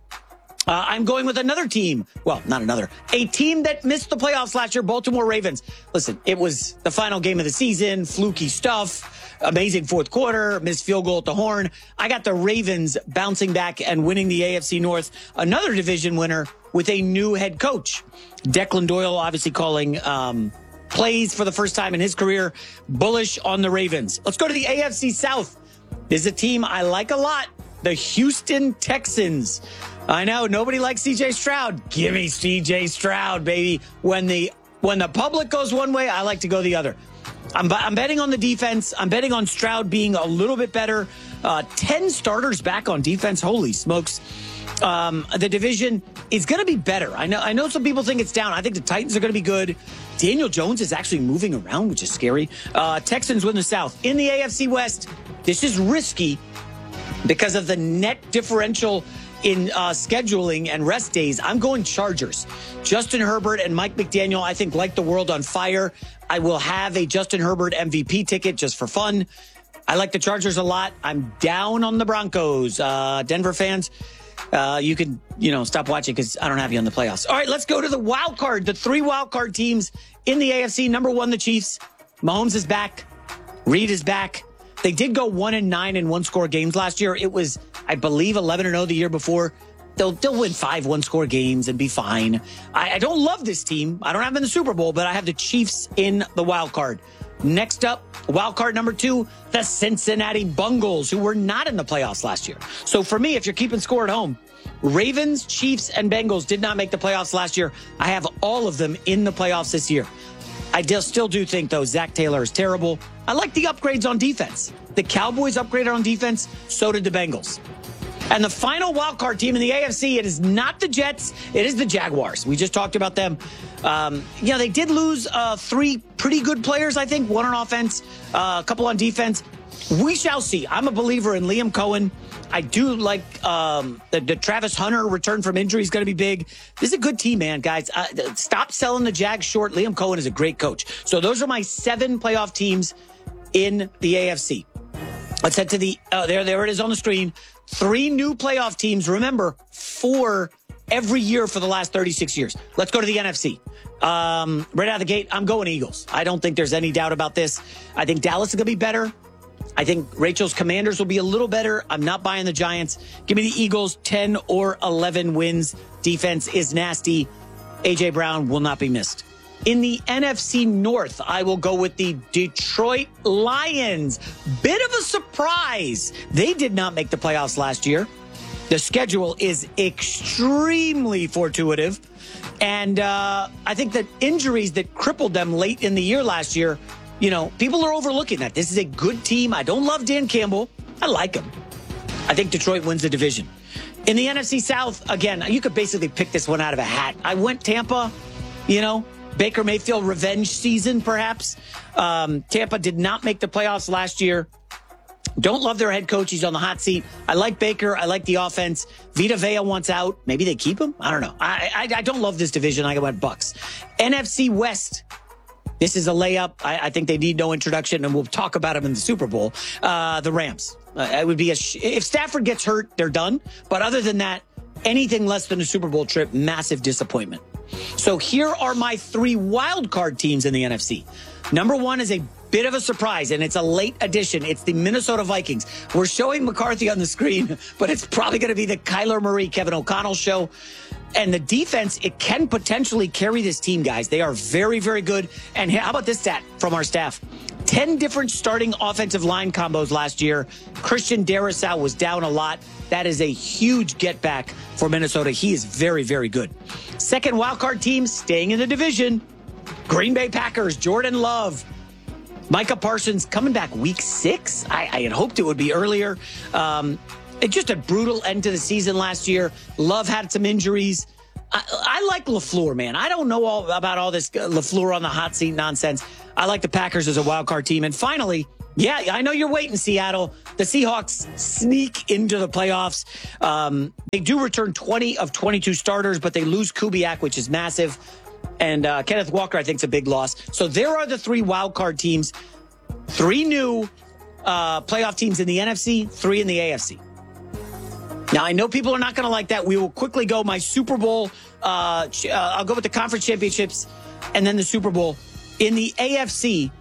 Uh, I'm going with another team. Well, not another. A team that missed the playoffs last year, Baltimore Ravens. Listen, it was the final game of the season, fluky stuff, amazing fourth quarter, missed field goal at the horn. I got the Ravens bouncing back and winning the A F C North, another division winner with a new head coach. Declan Doyle obviously calling um, plays for the first time in his career, bullish on the Ravens. Let's go to the A F C South. This is a team I like a lot. The Houston Texans. I know nobody likes C J Stroud. Give me C J Stroud, baby. When the when the public goes one way, I like to go the other. I'm, I'm betting on the defense. I'm betting on Stroud being a little bit better. Uh, Ten starters back on defense. Holy smokes. Um, the division is going to be better. I know I know some people think it's down. I think the Titans are going to be good. Daniel Jones is actually moving around, which is scary. Uh, Texans win the South. In the A F C West, this is risky because of the net differential in uh, scheduling and rest days. I'm going Chargers. Justin Herbert and Mike McDaniel, I think, light the world on fire. I will have a Justin Herbert M V P ticket just for fun. I like the Chargers a lot. I'm down on the Broncos. Uh, Denver fans, uh, you can, you know, stop watching because I don't have you on the playoffs. All right, let's go to the wild card. The three wild card teams in the A F C. Number one, the Chiefs. Mahomes is back. Reed is back. They did go one and nine in one score games last year. It was, I believe, eleven and oh the year before. They'll they'll win five one score games and be fine. I, I don't love this team. I don't have them in the Super Bowl, but I have the Chiefs in the wild card. Next up, wild card number two, the Cincinnati Bengals, who were not in the playoffs last year. So for me, if you're keeping score at home, Ravens, Chiefs, and Bengals did not make the playoffs last year. I have all of them in the playoffs this year. I still do think, though, Zach Taylor is terrible. I like the upgrades on defense. The Cowboys upgraded on defense. So did the Bengals. And the final wildcard team in the A F C, it is not the Jets. It is the Jaguars. We just talked about them. Um, you know, they did lose uh, three pretty good players, I think. One on offense, uh, a couple on defense. We shall see. I'm a believer in Liam Cohen. I do like um, the, the Travis Hunter return from injury is going to be big. This is a good team, man, guys. Uh, stop selling the Jags short. Liam Cohen is a great coach. So those are my seven playoff teams in the A F C. Let's head to the, uh, there, there it is on the screen. Three new playoff teams. Remember, four every year for the last thirty-six years. Let's go to the N F C. Um, right out of the gate, I'm going Eagles. I don't think there's any doubt about this. I think Dallas is going to be better. I think Rachel's Commanders will be a little better. I'm not buying the Giants. Give me the Eagles, ten or eleven wins. Defense is nasty. A J Brown will not be missed. In the N F C North, I will go with the Detroit Lions. Bit of a surprise. They did not make the playoffs last year. The schedule is extremely fortuitous. And uh, I think that injuries that crippled them late in the year last year, you know, people are overlooking that. This is a good team. I don't love Dan Campbell. I like him. I think Detroit wins the division. In the N F C South, again, you could basically pick this one out of a hat. I went Tampa, you know, Baker Mayfield revenge season, perhaps. Um, Tampa did not make the playoffs last year. Don't love their head coach. He's on the hot seat. I like Baker. I like the offense. Vita Vea wants out. Maybe they keep him. I don't know. I, I, I don't love this division. I went Bucks. N F C West. This is a layup. I, I think they need no introduction, and we'll talk about them in the Super Bowl. Uh, the Rams. Uh, it would be a sh- if Stafford gets hurt, they're done. But other than that, anything less than a Super Bowl trip, massive disappointment. So here are my three wild card teams in the N F C. Number one is a bit of a surprise, and it's a late addition. It's the Minnesota Vikings. We're showing McCarthy on the screen, but it's probably going to be the Kyler Murray, Kevin O'Connell show. And the defense, it can potentially carry this team, guys. They are very, very good. And how about this stat from our staff? ten different starting offensive line combos last year. Christian Darrisaw was down a lot. That is a huge get back for Minnesota. He is very, very good. Second wildcard team staying in the division. Green Bay Packers, Jordan Love. Micah Parsons coming back week six. I, I had hoped it would be earlier. Um, it just a brutal end to the season last year. Love had some injuries. I, I like LaFleur, man. I don't know all about all this LaFleur on the hot seat nonsense. I like the Packers as a wild card team. And finally, yeah, I know you're waiting, Seattle. The Seahawks sneak into the playoffs. Um, they do return twenty of twenty-two starters, but they lose Kubiak, which is massive. And uh, Kenneth Walker, I think, is a big loss. So there are the three wild card teams. Three new uh, playoff teams in the N F C, three in the A F C. Now, I know people are not going to like that. We will quickly go my Super Bowl. Uh, uh, I'll go with the conference championships and then the Super Bowl. In the A F C,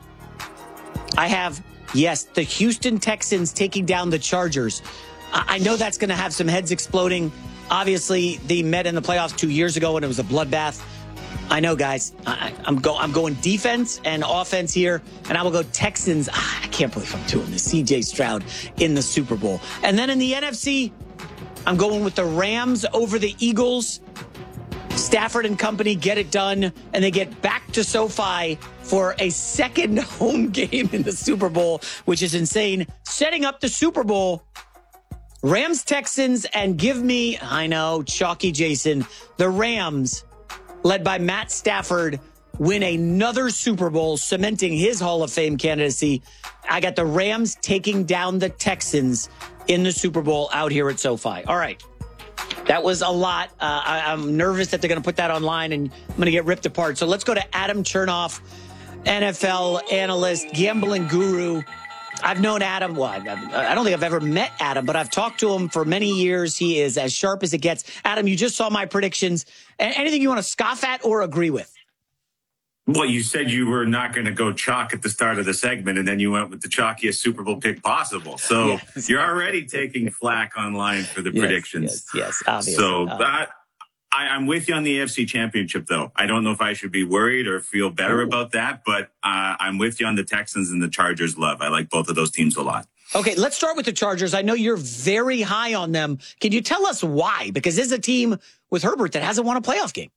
I have, yes, the Houston Texans taking down the Chargers. I, I know that's going to have some heads exploding. Obviously, they met in the playoffs two years ago and it was a bloodbath. I know, guys. I, I'm, go, I'm going defense and offense here, and I will go Texans. Ah, I can't believe I'm doing this. C J Stroud in the Super Bowl. And then in the N F C, I'm going with the Rams over the Eagles. Stafford and company get it done, and they get back to SoFi for a second home game in the Super Bowl, which is insane. Setting up the Super Bowl, Rams, Texans, and give me, I know, chalky Jason, the Rams, led by Matt Stafford, win another Super Bowl, cementing his Hall of Fame candidacy. I got the Rams taking down the Texans in the Super Bowl out here at SoFi. All right. That was a lot. Uh, I, I'm nervous that they're going to put that online and I'm going to get ripped apart. So let's go to Adam Chernoff, N F L analyst, gambling guru. I've known Adam. Well, I don't think I've ever met Adam, but I've talked to him for many years. He is as sharp as it gets. Adam, you just saw my predictions. Anything you want to scoff at or agree with? Well, you said you were not going to go chalk at the start of the segment, and then you went with the chalkiest Super Bowl pick possible. So yes. You're already taking flack online for the yes, predictions. Yes, yes, obviously. So uh, I, I'm with you on the A F C Championship, though. I don't know if I should be worried or feel better Ooh. about that, but uh, I'm with you on the Texans and the Chargers love. I like both of those teams a lot. Okay, let's start with the Chargers. I know you're very high on them. Can you tell us why? Because this is a team with Herbert that hasn't won a playoff game.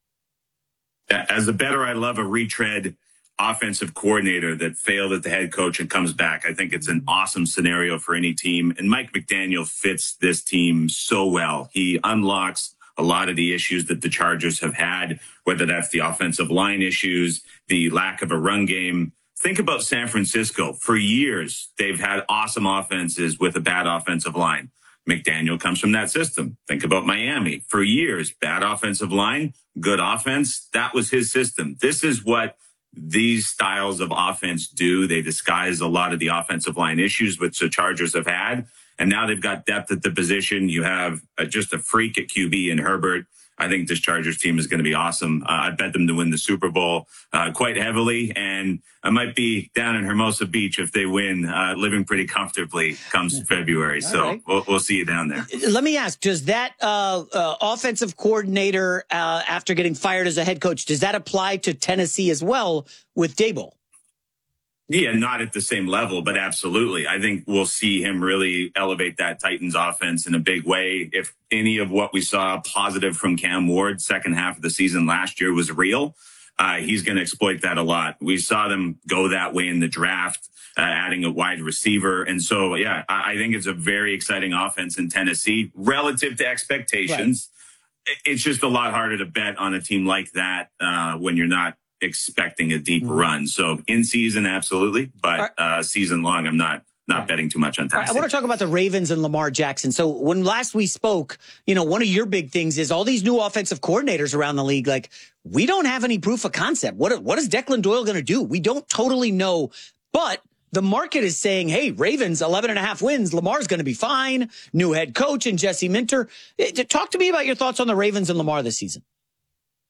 As a bettor, I love a retread offensive coordinator that failed at the head coach and comes back. I think it's an awesome scenario for any team. And Mike McDaniel fits this team so well. He unlocks a lot of the issues that the Chargers have had, whether that's the offensive line issues, the lack of a run game. Think about San Francisco. For years, they've had awesome offenses with a bad offensive line. McDaniel comes from that system. Think about Miami. For years, bad offensive line, good offense. That was his system. This is what these styles of offense do. They disguise a lot of the offensive line issues which the Chargers have had. And now they've got depth at the position. You have a, just a freak at Q B in Herbert. I think this Chargers team is going to be awesome. Uh, I bet them to win the Super Bowl uh, quite heavily. And I might be down in Hermosa Beach if they win, uh, living pretty comfortably comes February. All so right. we'll, we'll see you down there. Let me ask, does that uh, uh, offensive coordinator, uh, after getting fired as a head coach, does that apply to Tennessee as well with Daboll? Yeah, not at the same level, but absolutely. I think we'll see him really elevate that Titans offense in a big way. If any of what we saw positive from Cam Ward second half of the season last year was real, uh, he's going to exploit that a lot. We saw them go that way in the draft, uh, adding a wide receiver. And so, yeah, I, I think it's a very exciting offense in Tennessee relative to expectations. Right. It's just a lot harder to bet on a team like that uh, when you're not expecting a deep mm-hmm. run. So in season, absolutely. But uh, season long, I'm not not right. betting too much on Tennessee. Right, I want to talk about the Ravens and Lamar Jackson. So when last we spoke, you know, one of your big things is all these new offensive coordinators around the league. Like, we don't have any proof of concept. What, what is Declan Doyle going to do? We don't totally know. But the market is saying, hey, Ravens, eleven and a half wins. Lamar's going to be fine. New head coach and Jesse Minter. Talk to me about your thoughts on the Ravens and Lamar this season.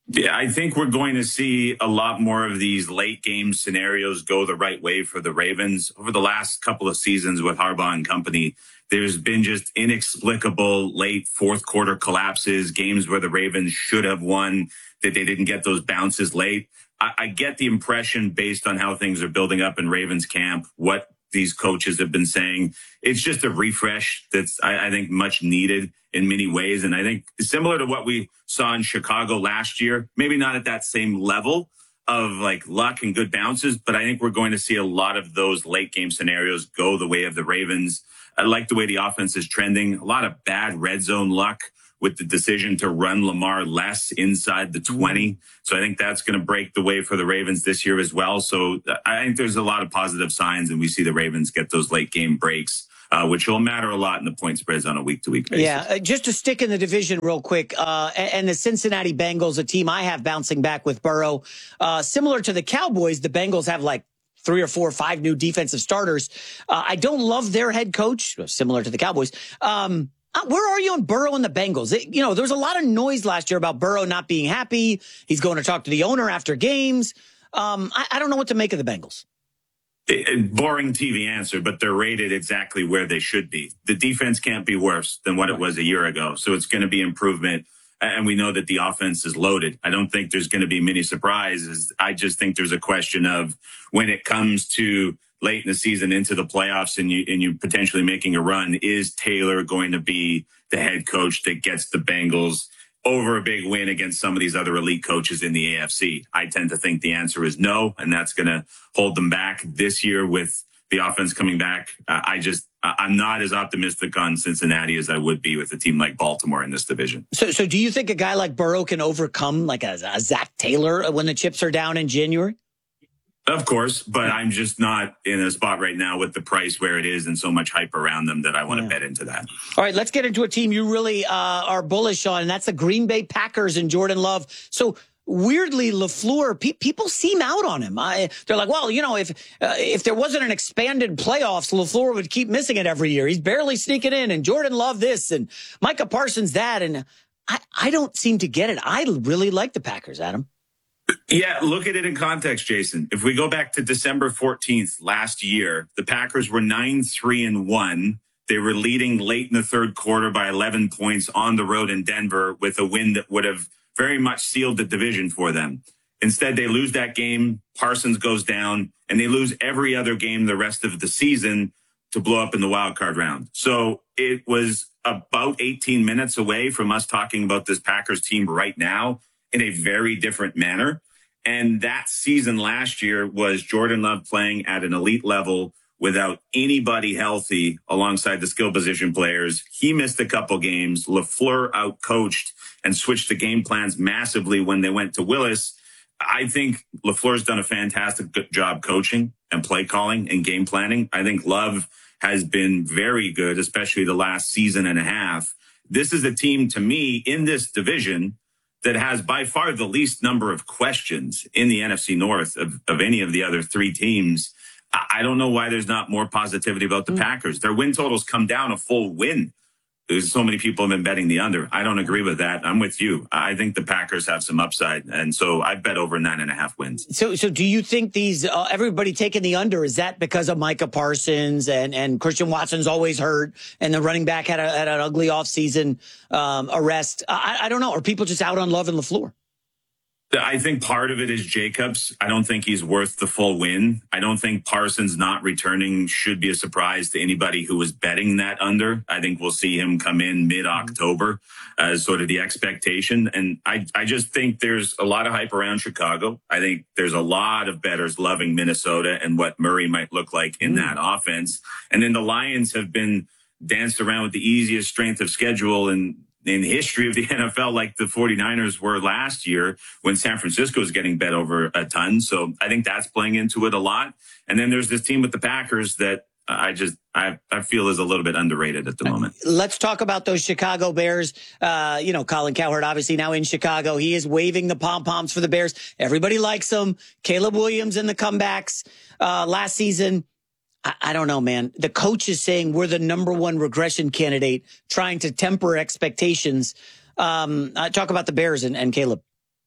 Yeah, I think we're going to see a lot more of these late game scenarios go the right way for the Ravens. Over the last couple of seasons with Harbaugh and company, there's been just inexplicable late fourth quarter collapses, games where the Ravens should have won, that they didn't get those bounces late. I, I get the impression, based on how things are building up in Ravens camp, what these coaches have been saying, it's just a refresh that's, I, I think, much needed in many ways. And I think similar to what we saw in Chicago last year, maybe not at that same level of like luck and good bounces, but I think we're going to see a lot of those late game scenarios go the way of the Ravens. I like the way the offense is trending. A lot of bad red zone luck with the decision to run Lamar less inside the twenty. So I think that's going to break the way for the Ravens this year as well. So I think there's a lot of positive signs, and we see the Ravens get those late game breaks, uh, which will matter a lot in the point spreads on a week to week basis. Yeah, uh, just to stick in the division real quick, uh, and, and the Cincinnati Bengals, a team I have bouncing back with Burrow, uh, similar to the Cowboys, the Bengals have like three or four or five new defensive starters. Uh, I don't love their head coach, similar to the Cowboys. Um, Uh, where are you on Burrow and the Bengals? It, you know, there was a lot of noise last year about Burrow not being happy. He's going to talk to the owner after games. Um, I, I don't know what to make of the Bengals. It, boring T V answer, but they're rated exactly where they should be. The defense can't be worse than what it was a year ago. So it's going to be improvement. And we know that the offense is loaded. I don't think there's going to be many surprises. I just think there's a question of when it comes to late in the season into the playoffs and you and you potentially making a run, is Taylor going to be the head coach that gets the Bengals over a big win against some of these other elite coaches in the A F C? I tend to think the answer is no, and that's going to hold them back this year with the offense coming back. Uh, I just, I'm not as optimistic on Cincinnati as I would be with a team like Baltimore in this division. So, so do you think a guy like Burrow can overcome like a, a Zach Taylor when the chips are down in January? Of course, but I'm just not in a spot right now with the price where it is and so much hype around them that I want to yeah. bet into that. All right, let's get into a team you really uh, are bullish on, and that's the Green Bay Packers and Jordan Love. So weirdly, LaFleur, pe- people seem out on him. I, they're like, well, you know, if uh, if there wasn't an expanded playoffs, LaFleur would keep missing it every year. He's barely sneaking in, and Jordan Love this, and Micah Parsons that, and I, I don't seem to get it. I really like the Packers, Adam. Yeah, look at it in context, Jason. If we go back to December fourteenth last year, the Packers were nine three and one. They were leading late in the third quarter by eleven points on the road in Denver with a win that would have very much sealed the division for them. Instead, they lose that game. Parsons goes down, and they lose every other game the rest of the season to blow up in the wild card round. So it was about eighteen minutes away from us talking about this Packers team right now in a very different manner. And that season last year was Jordan Love playing at an elite level without anybody healthy alongside the skill position players. He missed a couple games. LaFleur outcoached and switched the game plans massively when they went to Willis. I think LaFleur's done a fantastic job coaching and play calling and game planning. I think Love has been very good, especially the last season and a half. This is a team, to me, in this division that has by far the least number of questions in the N F C North of, of any of the other three teams. I don't know why there's not more positivity about the mm. Packers. Their win totals come down a full win. There's so many people have been betting the under. I don't agree with that. I'm with you. I think the Packers have some upside. And so I bet over nine and a half wins. So, so do you think these, uh, everybody taking the under, is that because of Micah Parsons and, and Christian Watson's always hurt and the running back had, a, had an ugly offseason um, arrest? I, I don't know. Are people just out on Love and LaFleur? I think part of it is Jacobs. I don't think he's worth the full win. I don't think Parsons not returning should be a surprise to anybody who was betting that under. I think we'll see him come in mid-October as sort of the expectation. And I, I just think there's a lot of hype around Chicago. I think there's a lot of bettors loving Minnesota and what Murray might look like in mm. that offense. And then the Lions have been danced around with the easiest strength of schedule and in the history of the N F L, like the 49ers were last year when San Francisco was getting bet over a ton. So I think that's playing into it a lot. And then there's this team with the Packers that I just, I, I feel is a little bit underrated at the moment. Let's talk about those Chicago Bears. Uh, you know, Colin Cowherd, obviously now in Chicago, he is waving the pom-poms for the Bears. Everybody likes him. Caleb Williams and the comebacks, uh, last season. I don't know, man. The coach is saying we're the number one regression candidate, trying to temper expectations. Um, uh, talk about the Bears and, and Caleb.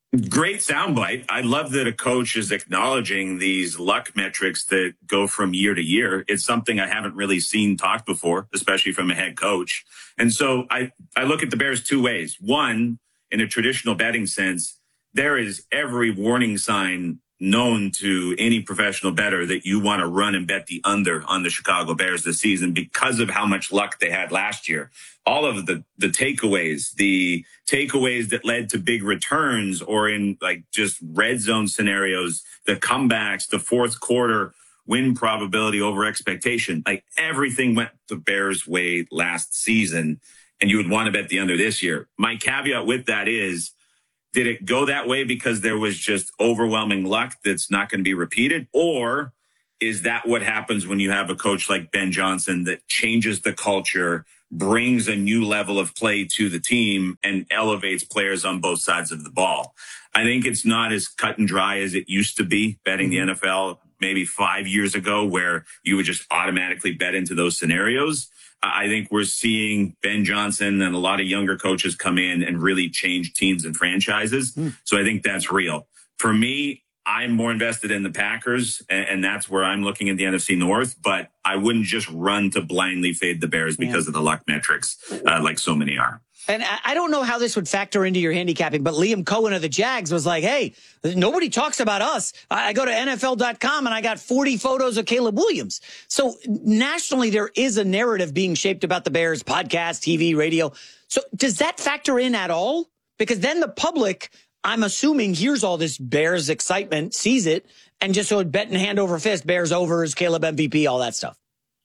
Great soundbite. I love that a coach is acknowledging these luck metrics that go from year to year. It's something I haven't really seen talked before, especially from a head coach. And so I, I look at the Bears two ways. One, in a traditional betting sense, there is every warning sign known to any professional bettor that you want to run and bet the under on the Chicago Bears this season because of how much luck they had last year. All of the, the takeaways, the takeaways that led to big returns or in like just red zone scenarios, the comebacks, the fourth quarter win probability over expectation, like everything went the Bears' way last season. And you would want to bet the under this year. My caveat with that is, did it go that way because there was just overwhelming luck that's not going to be repeated? Or is that what happens when you have a coach like Ben Johnson that changes the culture, brings a new level of play to the team, and elevates players on both sides of the ball? I think it's not as cut and dry as it used to be betting the N F L maybe five years ago, where you would just automatically bet into those scenarios. I think we're seeing Ben Johnson and a lot of younger coaches come in and really change teams and franchises. Mm. So I think that's real. For me, I'm more invested in the Packers, and, and that's where I'm looking at the N F C North. But I wouldn't just run to blindly fade the Bears because yeah. of the luck metrics, uh, like so many are. And I don't know how this would factor into your handicapping, but Liam Cohen of the Jags was like, hey, nobody talks about us. I go to N F L dot com and I got forty photos of Caleb Williams. So nationally, there is a narrative being shaped about the Bears, podcast, T V, radio. So does that factor in at all? Because then the public, I'm assuming, hears all this Bears excitement, sees it, and just so betting hand over fist, Bears overs, Caleb M V P, all that stuff.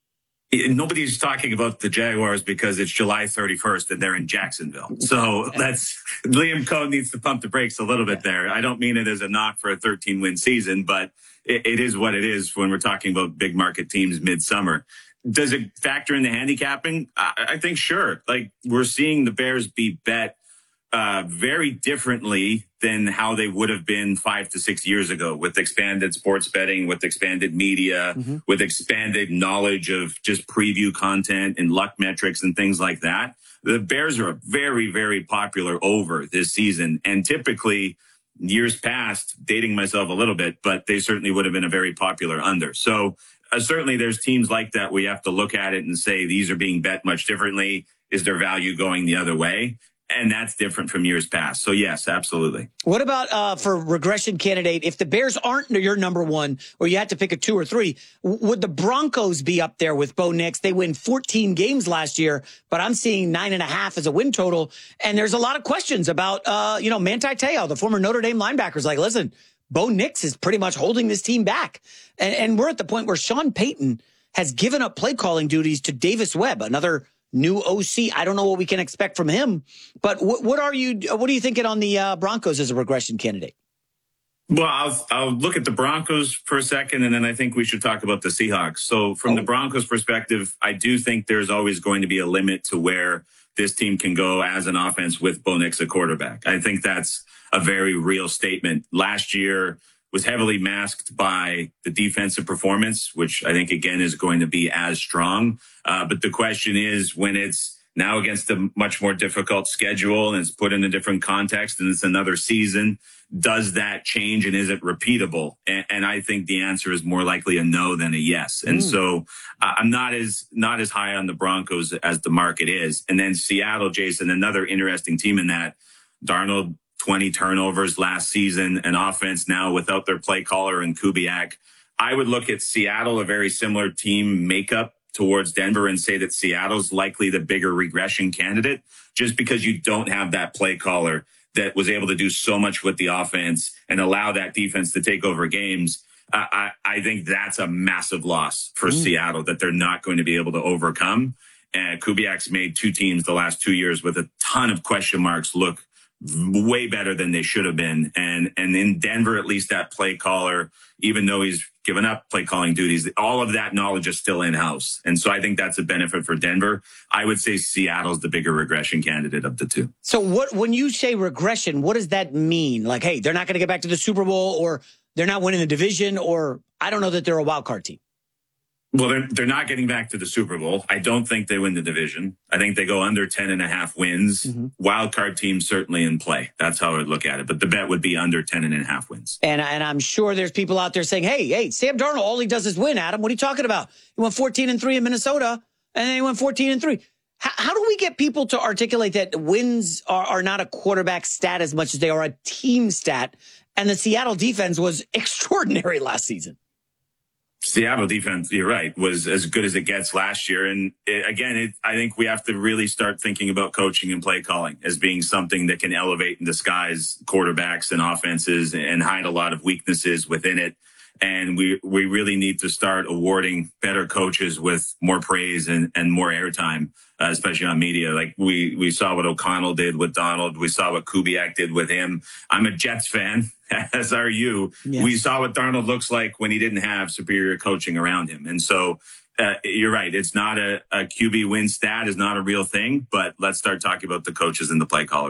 Nobody's talking about the Jaguars because it's July thirty-first and they're in Jacksonville. So that's Liam Cohen needs to pump the brakes a little bit there. I don't mean it as a knock for a thirteen win season, but it, it is what it is when we're talking about big market teams midsummer. Does it factor in the handicapping? I, I think sure. Like we're seeing the Bears be bet uh, very differently than how they would have been five to six years ago, with expanded sports betting, with expanded media, mm-hmm. with expanded knowledge of just preview content and luck metrics and things like that. The Bears are a very, very popular over this season. And typically years past, dating myself a little bit, but they certainly would have been a very popular under. So uh, certainly there's teams like that where you have to look at it and say, these are being bet much differently. Is their value going the other way? And that's different from years past. So, yes, absolutely. What about uh, for regression candidate? If the Bears aren't your number one, or you had to pick a two or three, would the Broncos be up there with Bo Nix? They win fourteen games last year, but I'm seeing nine and a half as a win total. And there's a lot of questions about, uh, you know, Manti Te'o, the former Notre Dame linebacker, is like, listen, Bo Nix is pretty much holding this team back. And, and we're at the point where Sean Payton has given up play calling duties to Davis Webb, another new O C. I don't know what we can expect from him, but what, what are you, what are you thinking on the uh, Broncos as a regression candidate? Well, I'll, I'll look at the Broncos for a second, and then I think we should talk about the Seahawks. So from oh. the Broncos perspective, I do think there's always going to be a limit to where this team can go as an offense with Bo Nix a quarterback. I think that's a very real statement. Last year was heavily masked by the defensive performance, which I think, again, is going to be as strong. Uh, but the question is, when it's now against a much more difficult schedule and it's put in a different context and it's another season, does that change and is it repeatable? And, and I think the answer is more likely a no than a yes. And mm. so uh, I'm not as not as high on the Broncos as the market is. And then Seattle, Jason, another interesting team in that. Darnold, twenty turnovers last season, an offense now without their play caller and Kubiak. I would look at Seattle, a very similar team makeup towards Denver, and say that Seattle's likely the bigger regression candidate, just because you don't have that play caller that was able to do so much with the offense and allow that defense to take over games. Uh, I, I think that's a massive loss for mm. Seattle that they're not going to be able to overcome. And Kubiak's made two teams the last two years with a ton of question marks look way better than they should have been. And, and in Denver, at least that play caller, even though he's given up play calling duties, all of that knowledge is still in house. And so I think that's a benefit for Denver. I would say Seattle's the bigger regression candidate of the two. So what, when you say regression, what does that mean? Like, hey, they're not going to get back to the Super Bowl, or they're not winning the division, or I don't know that they're a wild card team. Well, they're, they're not getting back to the Super Bowl. I don't think they win the division. I think they go under ten and a half wins. Mm-hmm. Wild card teams certainly in play. That's how I would look at it. But the bet would be under ten and a half wins. And, and I'm sure there's people out there saying, hey, hey, Sam Darnold, all he does is win, Adam. What are you talking about? He went fourteen and three in Minnesota, and then he went fourteen and three. How, how do we get people to articulate that wins are, are not a quarterback stat as much as they are a team stat? And the Seattle defense was extraordinary last season. Seattle defense, you're right, was as good as it gets last year. And it, again, it, I think we have to really start thinking about coaching and play calling as being something that can elevate and disguise quarterbacks and offenses and hide a lot of weaknesses within it. And we, we really need to start awarding better coaches with more praise and, and more airtime, uh, especially on media. Like we, we saw what O'Connell did with Donald. We saw what Kubiak did with him. I'm a Jets fan, as are you. Yes. We saw what Darnold looks like when he didn't have superior coaching around him. And so uh, you're right. It's not a, a Q B win stat is not a real thing, but let's start talking about the coaches and the play callers.